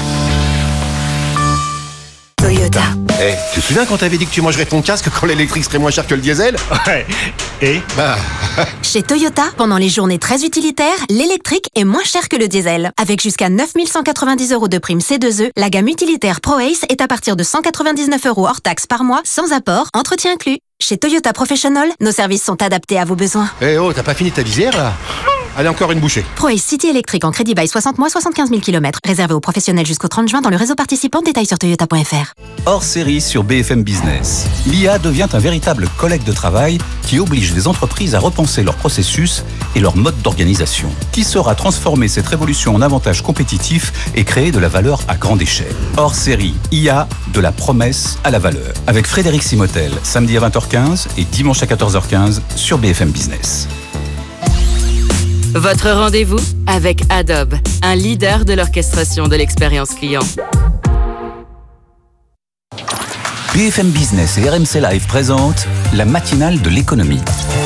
Toyota. Tu te souviens quand t'avais dit que tu mangerais ton casque quand l'électrique serait moins cher que le diesel ? Ouais. Et Chez Toyota, pendant les journées très utilitaires, l'électrique est moins cher que le diesel. Avec jusqu'à 9 190 € de prime C2E, la gamme utilitaire ProAce est à partir de 199 € hors taxe par mois, sans apport, entretien inclus. Chez Toyota Professional, nos services sont adaptés à vos besoins. T'as pas fini ta visière là ? Allez, encore une bouchée. ProAce City électrique en crédit by 60 mois, 75 000 km. Réservé aux professionnels jusqu'au 30 juin dans le réseau participant. Détails sur toyota.fr. Hors série sur BFM Business. L'IA devient un véritable collègue de travail qui oblige les entreprises à repenser leurs processus et leur mode d'organisation. Qui saura transformer cette révolution en avantage compétitif et créer de la valeur à grande échelle. Hors série, IA, de la promesse à la valeur. Avec Frédéric Simotel, samedi à 20h15 et dimanche à 14h15 sur BFM Business. Votre rendez-vous avec Adobe, un leader de l'orchestration de l'expérience client. BFM Business et RMC Live présentent la matinale de l'économie.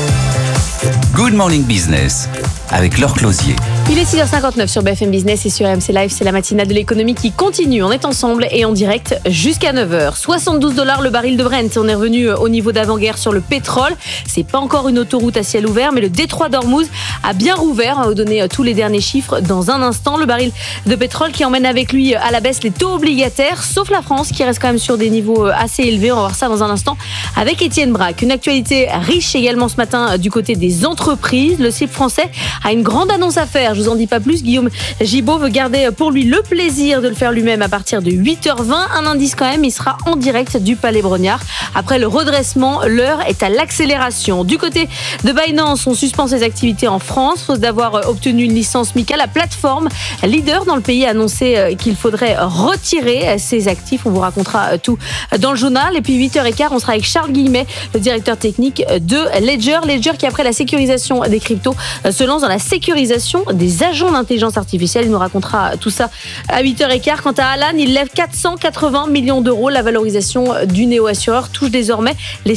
Good Morning Business avec Laure Closier. Il est 6h59 sur BFM Business et sur RMC Live, c'est la matinale de l'économie qui continue. On est ensemble et en direct jusqu'à 9h. $72 le baril de Brent. On est revenu au niveau d'avant-guerre sur le pétrole. C'est pas encore une autoroute à ciel ouvert, mais le détroit d'Ormuz a bien rouvert. On va vous donner tous les derniers chiffres dans un instant. Le baril de pétrole qui emmène avec lui à la baisse les taux obligataires, sauf la France qui reste quand même sur des niveaux assez élevés. On va voir ça dans un instant avec Étienne Braque. Une actualité riche également ce matin du côté des entreprises. Le CIB français a une grande annonce à faire. Je vous en dis pas plus. Guillaume Gibault veut garder pour lui le plaisir de le faire lui-même à partir de 8h20. Un indice quand même, il sera en direct du Palais Brognard. Après le redressement, l'heure est à l'accélération. Du côté de Binance, on suspend ses activités en France. Faute d'avoir obtenu une licence MiCA, la plateforme leader dans le pays a annoncé qu'il faudrait retirer ses actifs. On vous racontera tout dans le journal. Et puis 8h15, on sera avec Charles Guillemet, le directeur technique de Ledger. Ledger qui, après la sécurisation des cryptos, se lance dans la sécurisation des agents d'intelligence artificielle. Il nous racontera tout ça à 8h15. Quant à Alan, il lève 480 millions d'euros. La valorisation du néo-assureur touche désormais les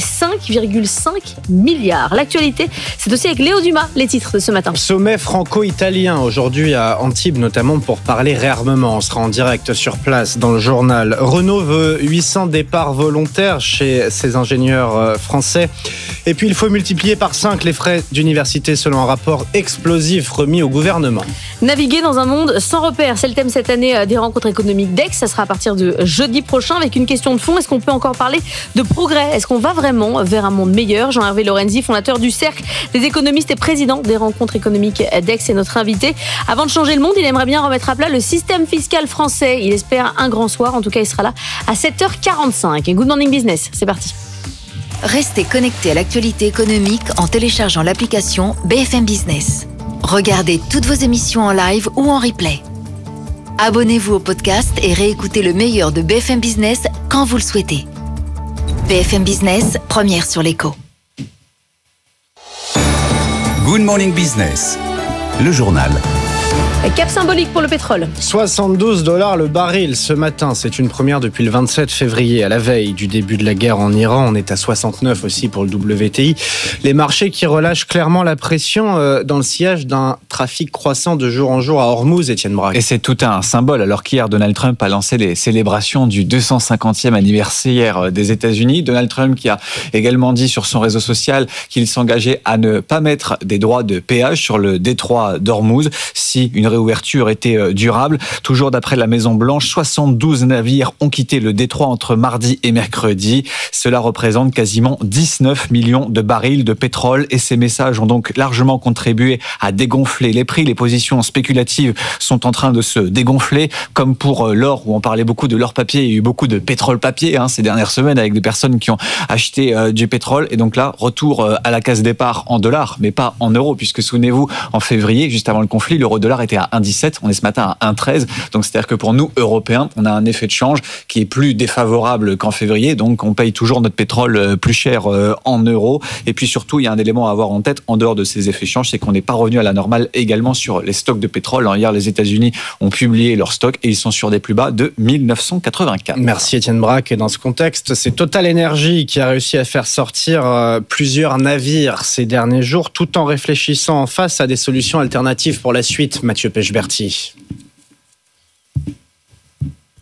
5,5 milliards. L'actualité, c'est aussi avec Léo Dumas, les titres de ce matin. Sommet franco-italien aujourd'hui à Antibes, notamment pour parler réarmement. On sera en direct sur place dans le journal. Renault veut 800 départs volontaires chez ses ingénieurs français. Et puis il faut multiplier par 5 les frais d'université selon un rapport explosif remis au gouvernement. Naviguer dans un monde sans repères, c'est le thème cette année des rencontres économiques d'Aix. Ça sera à partir de jeudi prochain avec une question de fond. Est-ce qu'on peut encore parler de progrès ? Est-ce qu'on va vraiment vers un monde meilleur ? Jean-Hervé Lorenzi, fondateur du Cercle des économistes et président des rencontres économiques d'Aix, est notre invité. Avant de changer le monde, il aimerait bien remettre à plat le système fiscal français. Il espère un grand soir. En tout cas, il sera là à 7h45. Good Morning Business, c'est parti. Restez connectés à l'actualité économique en téléchargeant l'application BFM Business. Regardez toutes vos émissions en live ou en replay. Abonnez-vous au podcast et réécoutez le meilleur de BFM Business quand vous le souhaitez. BFM Business, première sur l'écho. Good Morning Business, le journal. Cap symbolique pour le pétrole. $72 le baril ce matin. C'est une première depuis le 27 février. À la veille du début de la guerre en Iran, on est à 69 aussi pour le WTI. Les marchés qui relâchent clairement la pression dans le sillage d'un trafic croissant de jour en jour à Ormuz, Étienne Braque. Et c'est tout un symbole alors qu'hier Donald Trump a lancé les célébrations du 250e anniversaire des États-Unis. Donald Trump qui a également dit sur son réseau social qu'il s'engageait à ne pas mettre des droits de péage sur le détroit d'Ormuz si une réouverture était durable. Toujours d'après la Maison-Blanche, 72 navires ont quitté le détroit entre mardi et mercredi. Cela représente quasiment 19 millions de barils de pétrole et ces messages ont donc largement contribué à dégonfler les prix. Les positions spéculatives sont en train de se dégonfler, comme pour l'or où on parlait beaucoup de l'or papier. Il y a eu beaucoup de pétrole papier ces dernières semaines avec des personnes qui ont acheté du pétrole. Et donc là, retour à la case départ en dollars, mais pas en euros, puisque souvenez-vous, en février, juste avant le conflit, l'euro-dollar était à 1,17, on est ce matin à 1,13. Donc c'est-à-dire que pour nous, Européens, on a un effet de change qui est plus défavorable qu'en février. Donc on paye toujours notre pétrole plus cher en euros. Et puis surtout, il y a un élément à avoir en tête en dehors de ces effets de change, c'est qu'on n'est pas revenu à la normale également sur les stocks de pétrole. Hier, les États-Unis ont publié leurs stocks et ils sont sur des plus bas de 1984. Merci Étienne Braque. Et dans ce contexte, c'est Total Energy qui a réussi à faire sortir plusieurs navires ces derniers jours, tout en réfléchissant en face à des solutions alternatives pour la suite. Mathieu Pechberti.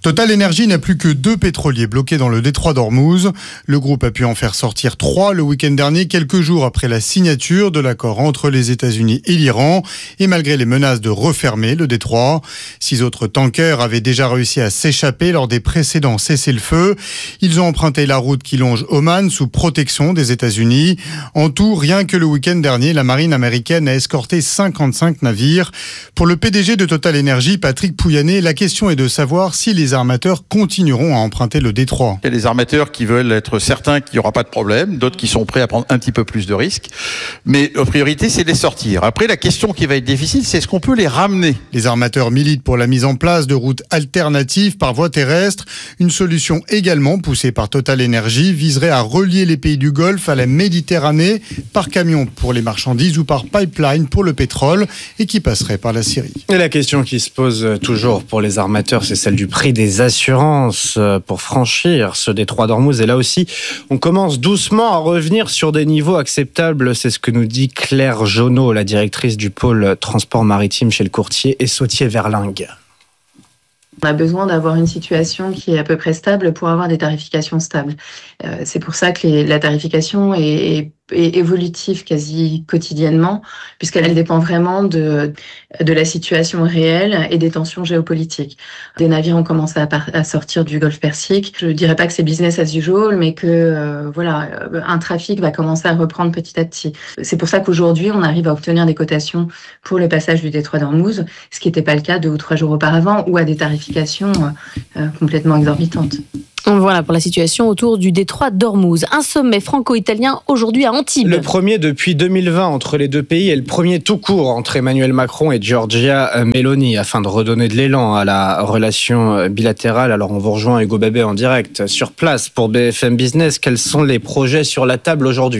Total Energy n'a plus que 2 pétroliers bloqués dans le détroit d'Ormuz. Le groupe a pu en faire sortir 3 le week-end dernier, quelques jours après la signature de l'accord entre les États-Unis et l'Iran, et malgré les menaces de refermer le détroit. 6 autres tankers avaient déjà réussi à s'échapper lors des précédents cessez-le-feu. Ils ont emprunté la route qui longe Oman sous protection des États-Unis. En tout, rien que le week-end dernier, la marine américaine a escorté 55 navires. Pour le PDG de Total Energy, Patrick Pouyanné, la question est de savoir si les armateurs continueront à emprunter le détroit. Il y a des armateurs qui veulent être certains qu'il n'y aura pas de problème, d'autres qui sont prêts à prendre un petit peu plus de risques. Mais la priorité, c'est de les sortir. Après, la question qui va être difficile, c'est est-ce qu'on peut les ramener ? Les armateurs militent pour la mise en place de routes alternatives par voie terrestre. Une solution également poussée par Total Energy viserait à relier les pays du Golfe à la Méditerranée par camion pour les marchandises ou par pipeline pour le pétrole et qui passerait par la Syrie. Et la question qui se pose toujours pour les armateurs, c'est celle du prix des assurances pour franchir ce détroit d'Ormuz. Et là aussi, on commence doucement à revenir sur des niveaux acceptables. C'est ce que nous dit Claire Jonot, la directrice du pôle transport maritime chez le courtier Essautier-Verlingue. On a besoin d'avoir une situation qui est à peu près stable pour avoir des tarifications stables. C'est pour ça que la tarification est évolutive quasi quotidiennement, puisqu'elle dépend vraiment de la situation réelle et des tensions géopolitiques. Des navires ont commencé à sortir du Golfe Persique. Je ne dirais pas que c'est business as usual, mais que un trafic va commencer à reprendre petit à petit. C'est pour ça qu'aujourd'hui, on arrive à obtenir des cotations pour le passage du détroit d'Ormuz, ce qui n'était pas le cas 2 ou 3 jours auparavant, ou à des tarifications complètement exorbitantes. Voilà pour la situation autour du détroit d'Ormuz. Un sommet franco-italien aujourd'hui à Antibes. Le premier depuis 2020 entre les deux pays et le premier tout court entre Emmanuel Macron et Giorgia Meloni afin de redonner de l'élan à la relation bilatérale. Alors on vous rejoint Hugo Babet en direct sur place pour BFM Business. Quels sont les projets sur la table aujourd'hui ?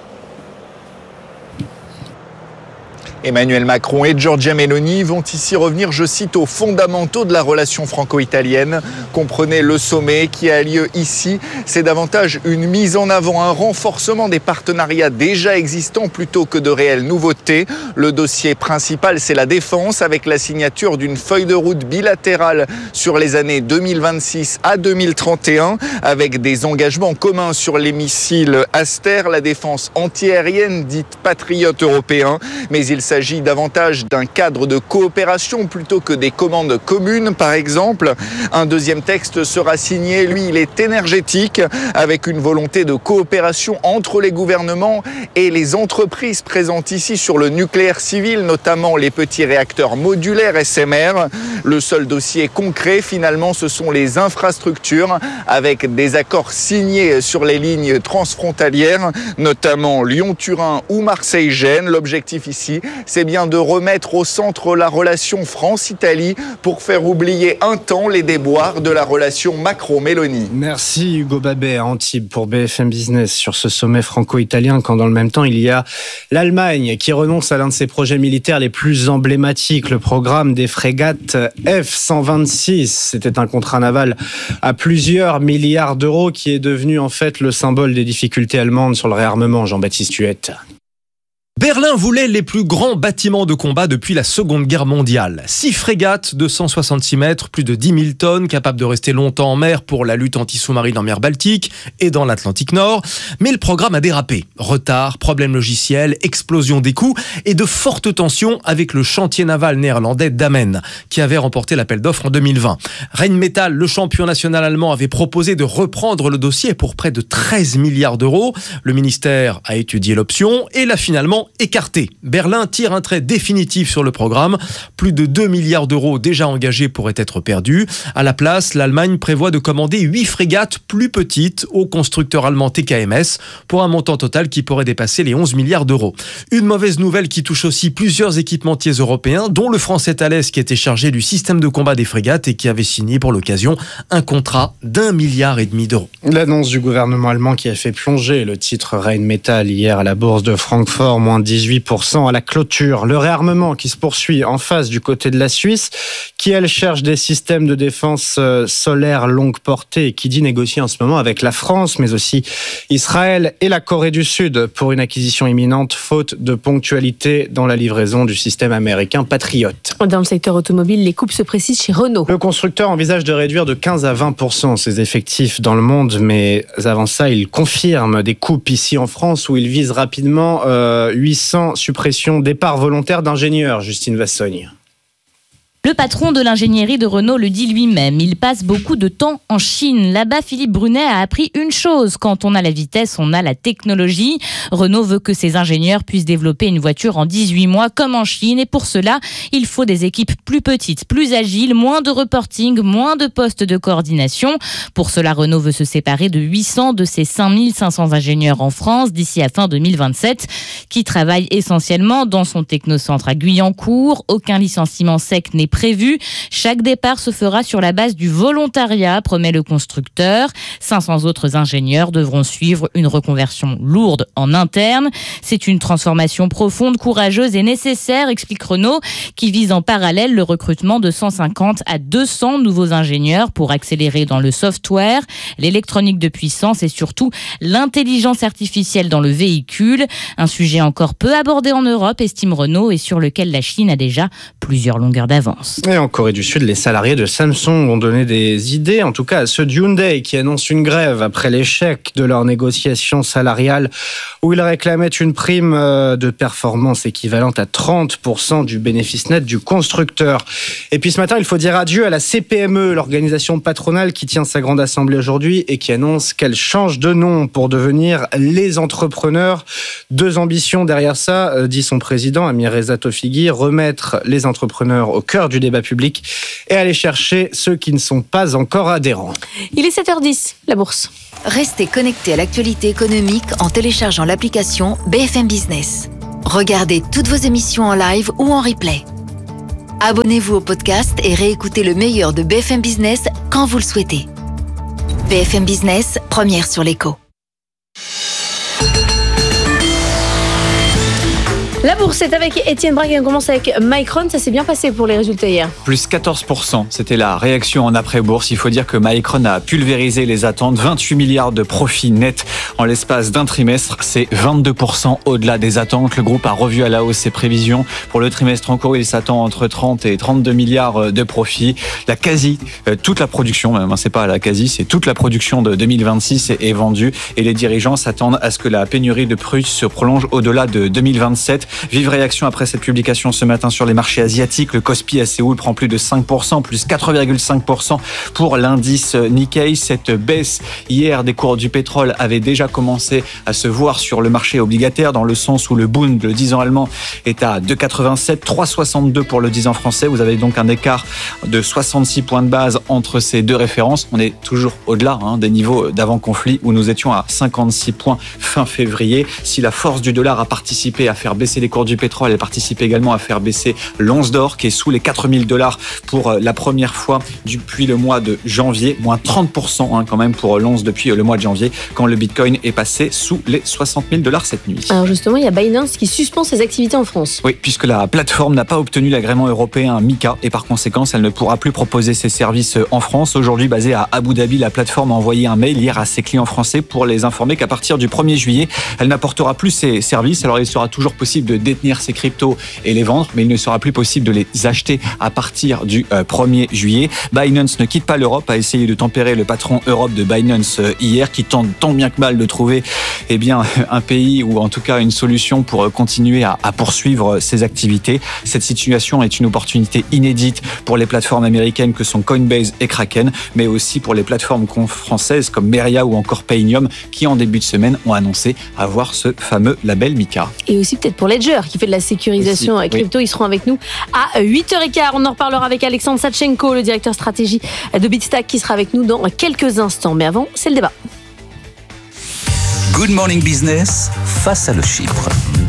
Emmanuel Macron et Giorgia Meloni vont ici revenir, je cite, aux fondamentaux de la relation franco-italienne. Comprenez, le sommet qui a lieu ici, c'est davantage une mise en avant, un renforcement des partenariats déjà existants plutôt que de réelles nouveautés. Le dossier principal, c'est la défense avec la signature d'une feuille de route bilatérale sur les années 2026 à 2031 avec des engagements communs sur les missiles Aster, la défense antiaérienne dite patriote européen, mais il s'agit davantage d'un cadre de coopération plutôt que des commandes communes, par exemple. Un deuxième texte sera signé, lui, il est énergétique, avec une volonté de coopération entre les gouvernements et les entreprises présentes ici sur le nucléaire civil, notamment les petits réacteurs modulaires SMR. Le seul dossier concret, finalement, ce sont les infrastructures, avec des accords signés sur les lignes transfrontalières, notamment Lyon-Turin ou Marseille-Gênes. L'objectif ici, c'est bien de remettre au centre la relation France-Italie pour faire oublier un temps les déboires de la relation Macron-Meloni. Merci Hugo Babet à Antibes pour BFM Business sur ce sommet franco-italien, quand dans le même temps il y a l'Allemagne qui renonce à l'un de ses projets militaires les plus emblématiques, le programme des frégates F-126. C'était un contrat naval à plusieurs milliards d'euros qui est devenu en fait le symbole des difficultés allemandes sur le réarmement. Jean-Baptiste Huette. Berlin voulait les plus grands bâtiments de combat depuis la Seconde Guerre mondiale. 6 frégates de 166 mètres, plus de 10 000 tonnes, capables de rester longtemps en mer pour la lutte anti-sous-marine en mer Baltique et dans l'Atlantique Nord. Mais le programme a dérapé. Retard, problèmes logiciels, explosion des coûts et de fortes tensions avec le chantier naval néerlandais Damen, qui avait remporté l'appel d'offres en 2020. Rheinmetall, le champion national allemand, avait proposé de reprendre le dossier pour près de 13 milliards d'euros. Le ministère a étudié l'option et l'a finalement écarté. Berlin tire un trait définitif sur le programme. Plus de 2 milliards d'euros déjà engagés pourraient être perdus. À la place, l'Allemagne prévoit de commander 8 frégates plus petites au constructeur allemand TKMS pour un montant total qui pourrait dépasser les 11 milliards d'euros. Une mauvaise nouvelle qui touche aussi plusieurs équipementiers européens, dont le français Thales qui était chargé du système de combat des frégates et qui avait signé pour l'occasion un contrat d'1,5 milliard d'euros. L'annonce du gouvernement allemand qui a fait plonger le titre Rheinmetall hier à la bourse de Francfort, moins moins 18% à la clôture. Le réarmement qui se poursuit en face du côté de la Suisse, qui elle cherche des systèmes de défense solaire longue portée, qui dit négocier en ce moment avec la France, mais aussi Israël et la Corée du Sud pour une acquisition imminente, faute de ponctualité dans la livraison du système américain Patriot. Dans le secteur automobile, les coupes se précisent chez Renault. Le constructeur envisage de réduire de 15 à 20% ses effectifs dans le monde, mais avant ça, il confirme des coupes ici en France où il vise rapidement 800 suppressions, départs volontaires d'ingénieurs, Justine Vassogne. Le patron de l'ingénierie de Renault le dit lui-même, il passe beaucoup de temps en Chine. Là-bas, Philippe Brunet a appris une chose, quand on a la vitesse, on a la technologie. Renault veut que ses ingénieurs puissent développer une voiture en 18 mois comme en Chine et pour cela, il faut des équipes plus petites, plus agiles, moins de reporting, moins de postes de coordination. Pour cela, Renault veut se séparer de 800 de ses 5500 ingénieurs en France d'ici à fin 2027, qui travaillent essentiellement dans son technocentre à Guyancourt. Aucun licenciement sec n'est prévu. Chaque départ se fera sur la base du volontariat, promet le constructeur. 500 autres ingénieurs devront suivre une reconversion lourde en interne. C'est une transformation profonde, courageuse et nécessaire, explique Renault, qui vise en parallèle le recrutement de 150 à 200 nouveaux ingénieurs pour accélérer dans le software, l'électronique de puissance et surtout l'intelligence artificielle dans le véhicule. Un sujet encore peu abordé en Europe, estime Renault, et sur lequel la Chine a déjà plusieurs longueurs d'avance. Et en Corée du Sud, les salariés de Samsung ont donné des idées, en tout cas à ceux de Hyundai, qui annoncent une grève après l'échec de leur négociation salariale où ils réclamaient une prime de performance équivalente à 30% du bénéfice net du constructeur. Et puis ce matin, il faut dire adieu à la CPME, l'organisation patronale qui tient sa grande assemblée aujourd'hui et qui annonce qu'elle change de nom pour devenir les entrepreneurs. 2 ambitions derrière ça, dit son président, Amir Reza Tofighi, remettre les entrepreneurs au cœur du débat public et aller chercher ceux qui ne sont pas encore adhérents. Il est 7h10, la bourse. Restez connectés à l'actualité économique en téléchargeant l'application BFM Business. Regardez toutes vos émissions en live ou en replay. Abonnez-vous au podcast et réécoutez le meilleur de BFM Business quand vous le souhaitez. BFM Business, première sur l'écho. La bourse est avec Étienne Braque et on commence avec Micron. Ça s'est bien passé pour les résultats hier. Plus 14%, c'était la réaction en après-bourse. Il faut dire que Micron a pulvérisé les attentes. 28 milliards de profits nets en l'espace d'un trimestre. C'est 22% au-delà des attentes. Le groupe a revu à la hausse ses prévisions. Pour le trimestre en cours, il s'attend entre 30 et 32 milliards de profits. Toute la production, même, c'est pas la quasi, c'est toute la production de 2026 est vendue. Et les dirigeants s'attendent à ce que la pénurie de produits se prolonge au-delà de 2027. Vive réaction après cette publication ce matin sur les marchés asiatiques. Le Kospi à Séoul prend plus de 5%, plus 4,5% pour l'indice Nikkei. Cette baisse hier des cours du pétrole avait déjà commencé à se voir sur le marché obligataire, dans le sens où le Bund, le 10 ans allemand, est à 2,87, 3,62 pour le 10 ans français. Vous avez donc un écart de 66 points de base entre ces deux références. On est toujours au-delà des niveaux d'avant-conflit où nous étions à 56 points fin février. Si la force du dollar a participé à faire baisser les cours du pétrole, elle participe également à faire baisser l'once d'or qui est sous les $4,000 pour la première fois depuis le mois de janvier, moins 30% quand même pour l'once depuis le mois de janvier, quand le Bitcoin est passé sous les $60,000 cette nuit. Alors justement, il y a Binance qui suspend ses activités en France. Oui, puisque la plateforme n'a pas obtenu l'agrément européen MiCA et par conséquent, elle ne pourra plus proposer ses services en France. Aujourd'hui, basée à Abu Dhabi, la plateforme a envoyé un mail hier à ses clients français pour les informer qu'à partir du 1er juillet, elle n'apportera plus ses services. Alors il sera toujours possible de détenir ces cryptos et les vendre, mais il ne sera plus possible de les acheter à partir du 1er juillet. Binance ne quitte pas l'Europe, a essayé de tempérer le patron Europe de Binance hier, qui tente tant bien que mal de trouver un pays ou en tout cas une solution pour continuer à poursuivre ses activités. Cette situation est une opportunité inédite pour les plateformes américaines que sont Coinbase et Kraken, mais aussi pour les plateformes françaises comme Meria ou encore Painium, qui en début de semaine ont annoncé avoir ce fameux label MiCA. Et aussi peut-être pour Ledger, qui fait de la sécurisation crypto. Ils seront avec nous à 8h15. On en reparlera avec Alexandre Satchenko, le directeur stratégie de Bitstack, qui sera avec nous dans quelques instants. Mais avant, c'est le débat. Good Morning Business, face à le chiffre.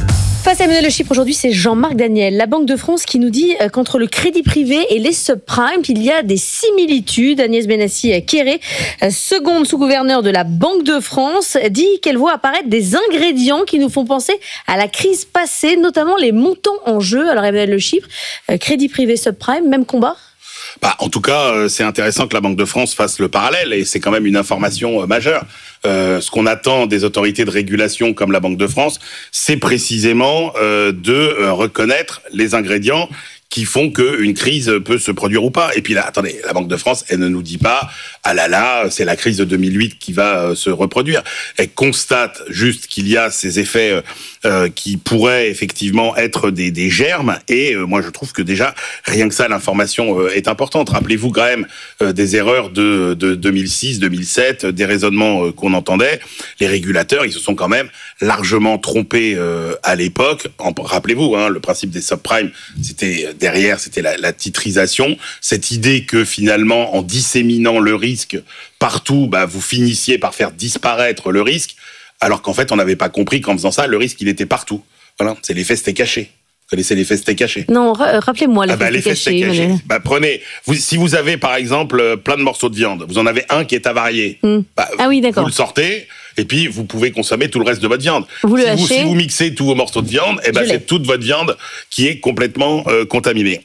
Face à Emmanuel Le Chypre aujourd'hui, c'est Jean-Marc Daniel, la Banque de France, qui nous dit qu'entre le crédit privé et les subprimes, il y a des similitudes. Agnès Benassi-Kéré, seconde sous-gouverneure de la Banque de France, dit qu'elle voit apparaître des ingrédients qui nous font penser à la crise passée, notamment les montants en jeu. Alors Emmanuel Le Chypre, crédit privé, subprime, même combat ? En tout cas, c'est intéressant que la Banque de France fasse le parallèle et c'est quand même une information majeure. Ce qu'on attend des autorités de régulation comme la Banque de France, c'est précisément de reconnaître les ingrédients qui font qu'une crise peut se produire ou pas. Et puis là, attendez, la Banque de France, elle ne nous dit pas « Ah là là, c'est la crise de 2008 qui va se reproduire ». Elle constate juste qu'il y a ces effets qui pourraient effectivement être des germes. Et moi, je trouve que déjà, rien que ça, l'information est importante. Rappelez-vous quand même des erreurs de 2006, 2007, des raisonnements qu'on entendait. Les régulateurs, ils se sont quand même largement trompés à l'époque. Rappelez-vous, le principe des subprimes, c'était derrière, c'était la titrisation. Cette idée que finalement, en disséminant le risque partout, vous finissiez par faire disparaître le risque, alors qu'en fait, on n'avait pas compris qu'en faisant ça, le risque, il était partout. Voilà, c'est l'effet steak haché. Vous connaissez l'effet steak haché ? Non, rappelez-moi l'effet steak haché. Prenez, si vous avez par exemple plein de morceaux de viande, vous en avez un qui est avarié. Ah oui, d'accord. Vous le sortez. Et puis, vous pouvez consommer tout le reste de votre viande. Si vous mixez tous vos morceaux de viande, c'est toute votre viande qui est complètement contaminée.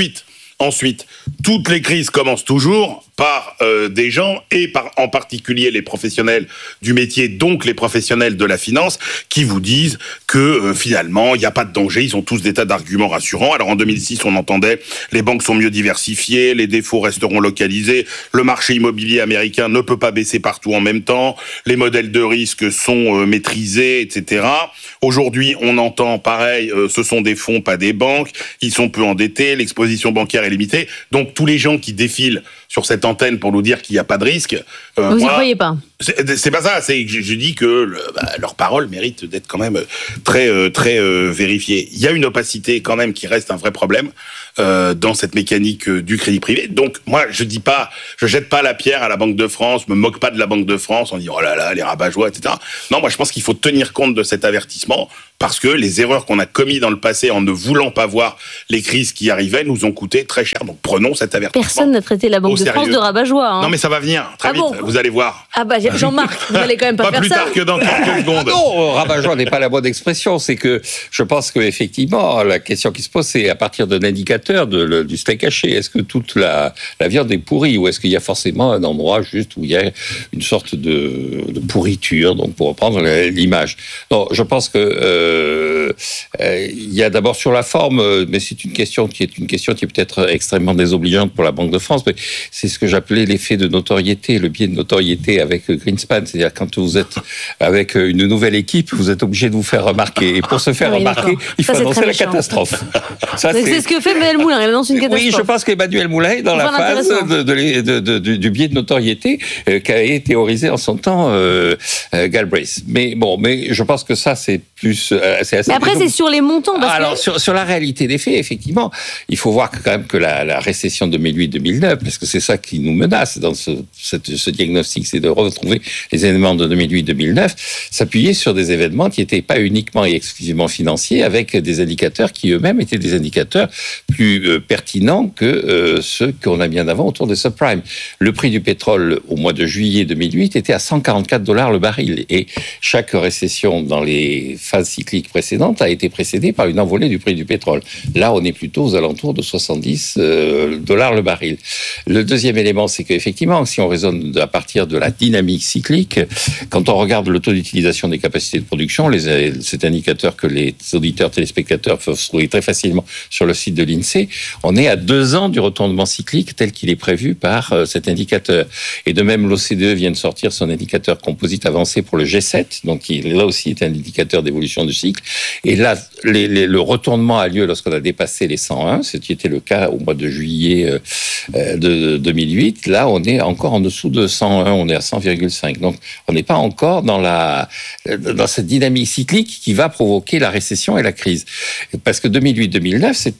Ensuite, toutes les crises commencent toujours par des gens et en particulier les professionnels du métier, donc les professionnels de la finance, qui vous disent que finalement, il n'y a pas de danger, ils ont tous des tas d'arguments rassurants. Alors en 2006, on entendait les banques sont mieux diversifiées, les défauts resteront localisés, le marché immobilier américain ne peut pas baisser partout en même temps, les modèles de risque sont maîtrisés, etc. Aujourd'hui, on entend pareil, ce sont des fonds, pas des banques, ils sont peu endettés, l'exposition bancaire est limitée. Donc tous les gens qui défilent sur cette antenne pour nous dire qu'il n'y a pas de risque. Vous n'y croyez pas ? C'est pas ça. C'est que je dis que leur parole mérite d'être quand même très vérifiée. Il y a une opacité quand même qui reste un vrai problème dans cette mécanique du crédit privé. Donc moi je jette pas la pierre à la Banque de France, me moque pas de la Banque de France en disant oh là là les rabat-joie, etc. Non, moi je pense qu'il faut tenir compte de cet avertissement parce que les erreurs qu'on a commises dans le passé en ne voulant pas voir les crises qui arrivaient nous ont coûté très cher. Donc prenons cet avertissement. Personne n'a traité la Banque de France de rabat-joie. Non mais ça va venir très vite. Vous allez voir. Jean-Marc, vous allez quand même pas faire ça. Pas plus tard que dans quelques secondes. Non, rabat-joie n'est pas la bonne expression. C'est que je pense qu'effectivement, la question qui se pose, c'est à partir d'un indicateur du steak haché. Est-ce que toute la viande est pourrie ou est-ce qu'il y a forcément un endroit juste où il y a une sorte de pourriture, donc pour reprendre l'image. Non, je pense que il y a d'abord sur la forme, mais c'est une question qui est peut-être extrêmement désobligeante pour la Banque de France, mais c'est ce que j'appelais l'effet de notoriété, le biais de notoriété avec Greenspan. C'est-à-dire quand vous êtes avec une nouvelle équipe, vous êtes obligé de vous faire remarquer. Et pour se faire remarquer, il faut annoncer la catastrophe. C'est ce que fait Emmanuel Moulin, il annonce une catastrophe. Oui, je pense qu'Emmanuel Moulin est dans la phase du biais de notoriété qu'a théorisé en son temps Galbraith. Mais je pense que ça, c'est plus... c'est assez. Mais après, c'est sur les montants. Alors, sur la réalité des faits, effectivement, il faut voir quand même que la récession 2008-2009, parce que c'est ça qui nous menace dans ce diagnostic, c'est de retrouver les événements de 2008-2009, s'appuyer sur des événements qui n'étaient pas uniquement et exclusivement financiers, avec des indicateurs qui eux-mêmes étaient des indicateurs plus pertinents que ceux qu'on a mis en avant autour des subprimes. Le prix du pétrole au mois de juillet 2008 était à $144 le baril, et chaque récession dans les phases cycliques précédentes a été précédée par une envolée du prix du pétrole. Là, on est plutôt aux alentours de $70 le baril. Le deuxième élément, c'est qu'effectivement, si on raisonne à partir de la dynamique cyclique, quand on regarde le taux d'utilisation des capacités de production, cet indicateur que les auditeurs téléspectateurs peuvent trouver très facilement sur le site de l'INSEE, on est à 2 ans du retournement cyclique tel qu'il est prévu par cet indicateur. Et de même, l'OCDE vient de sortir son indicateur composite avancé pour le G7, donc qui là aussi est un indicateur d'évolution du cycle. Et là, le retournement a lieu lorsqu'on a dépassé les 101, ce qui était le cas au mois de juillet de 2008. Là, on est encore en dessous de 101, on est à 100,5. Donc, on n'est pas encore dans cette dynamique cyclique qui va provoquer la récession et la crise. Parce que 2008-2009, c'est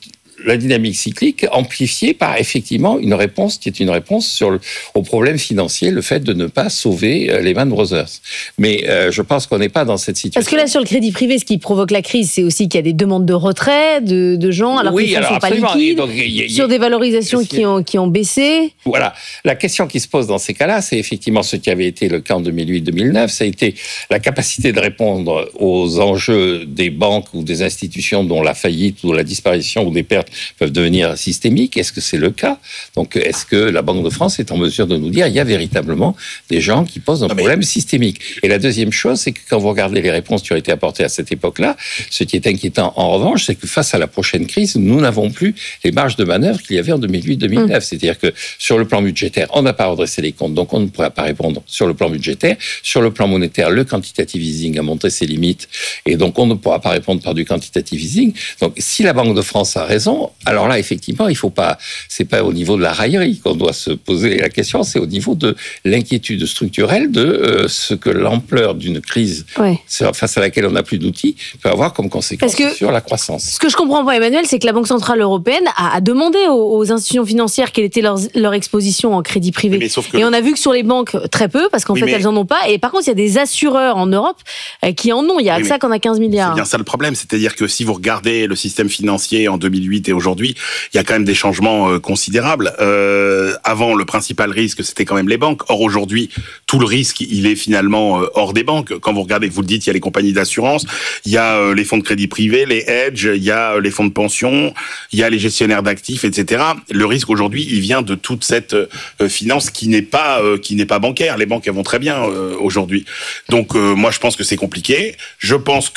la dynamique cyclique amplifiée par effectivement une réponse qui est une réponse au problème financier, le fait de ne pas sauver Lehman Brothers. Mais je pense qu'on n'est pas dans cette situation. Parce que là, sur le crédit privé, ce qui provoque la crise, c'est aussi qu'il y a des demandes de retrait de gens, alors qu'ils ne sont pas liquides, donc, sur des valorisations qui ont baissé. Voilà. La question qui se pose dans ces cas-là, c'est effectivement ce qui avait été le cas en 2008-2009, ça a été la capacité de répondre aux enjeux des banques ou des institutions dont la faillite ou la disparition ou des pertes peuvent devenir systémiques. Est-ce que c'est le cas? Donc, est-ce que la Banque de France est en mesure de nous dire il y a véritablement des gens qui posent un problème systémique? Et la deuxième chose, c'est que quand vous regardez les réponses qui ont été apportées à cette époque-là, ce qui est inquiétant en revanche, c'est que face à la prochaine crise, nous n'avons plus les marges de manœuvre qu'il y avait en 2008-2009. C'est-à-dire que sur le plan budgétaire, on n'a pas redressé les comptes, donc on ne pourra pas répondre sur le plan budgétaire. Sur le plan monétaire, le quantitative easing a montré ses limites, et donc on ne pourra pas répondre par du quantitative easing. Donc si la Banque de France a raison, alors là, effectivement, il faut pas, c'est pas au niveau de la raillerie qu'on doit se poser la question, c'est au niveau de l'inquiétude structurelle de ce que l'ampleur d'une crise face à laquelle on n'a plus d'outils peut avoir comme conséquence sur la croissance. Ce que je comprends pas, Emmanuel, c'est que la Banque Centrale Européenne a demandé aux institutions financières quelle était leur exposition en crédit privé. Et on a vu que sur les banques, très peu, parce qu'en fait, elles en ont pas. Et par contre, il y a des assureurs en Europe qui en ont. Il y a AXA qui en a 15 milliards. C'est bien ça le problème. C'est-à-dire que si vous regardez le système financier en 2008 et aujourd'hui, il y a quand même des changements considérables. Avant, le principal risque, c'était quand même les banques. Or, aujourd'hui, tout le risque, il est finalement hors des banques. Quand vous regardez, vous le dites, il y a les compagnies d'assurance, il y a les fonds de crédit privé, les hedges, il y a les fonds de pension, il y a les gestionnaires d'actifs, etc. Le risque aujourd'hui, il vient de toute cette finance qui n'est pas bancaire. Les banques, elles vont très bien aujourd'hui. Donc, moi, je pense que c'est compliqué. Je pense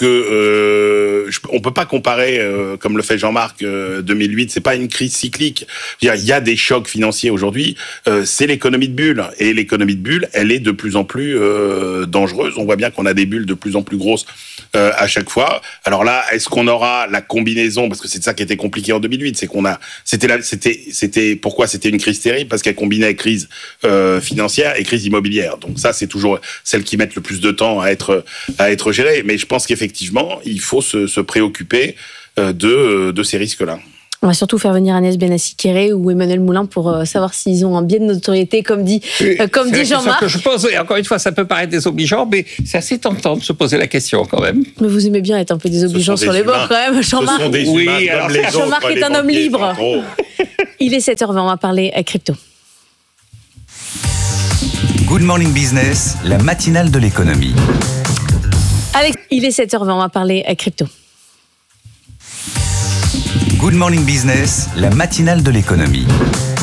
que on peut pas comparer, comme le fait Jean-Marc, 2008. C'est pas une crise cyclique. Il y a des chocs financiers aujourd'hui. C'est l'économie de bulle, et l'économie de bulle, elle est de plus en plus dangereuse. On voit bien qu'on a des bulles de plus en plus grosses à chaque fois. Alors là, est-ce qu'on aura la combinaison, parce que c'est ça qui était compliqué en 2008, c'est qu'on a, c'était pourquoi c'était une crise terrible, parce qu'elle combinait crise financière et crise immobilière. Donc ça, c'est toujours celle qui met le plus de temps à être gérée. Mais je pense qu'effectivement, il faut se préoccuper de ces risques-là. On va surtout faire venir Agnès Benassi-Kéré ou Emmanuel Moulin pour savoir s'ils ont un biais de notoriété, comme dit Jean-Marc. Que je pose, et encore une fois, ça peut paraître désobligeant, mais c'est assez tentant de se poser la question quand même. Mais vous aimez bien être un peu désobligeant sur les bords quand même, Jean-Marc. Jean-Marc est un homme libre. Il est 7h20, on va parler crypto. Good Morning Business, la matinale de l'économie. Alex, il est 7h20, on va parler crypto. Good Morning Business, la matinale de l'économie.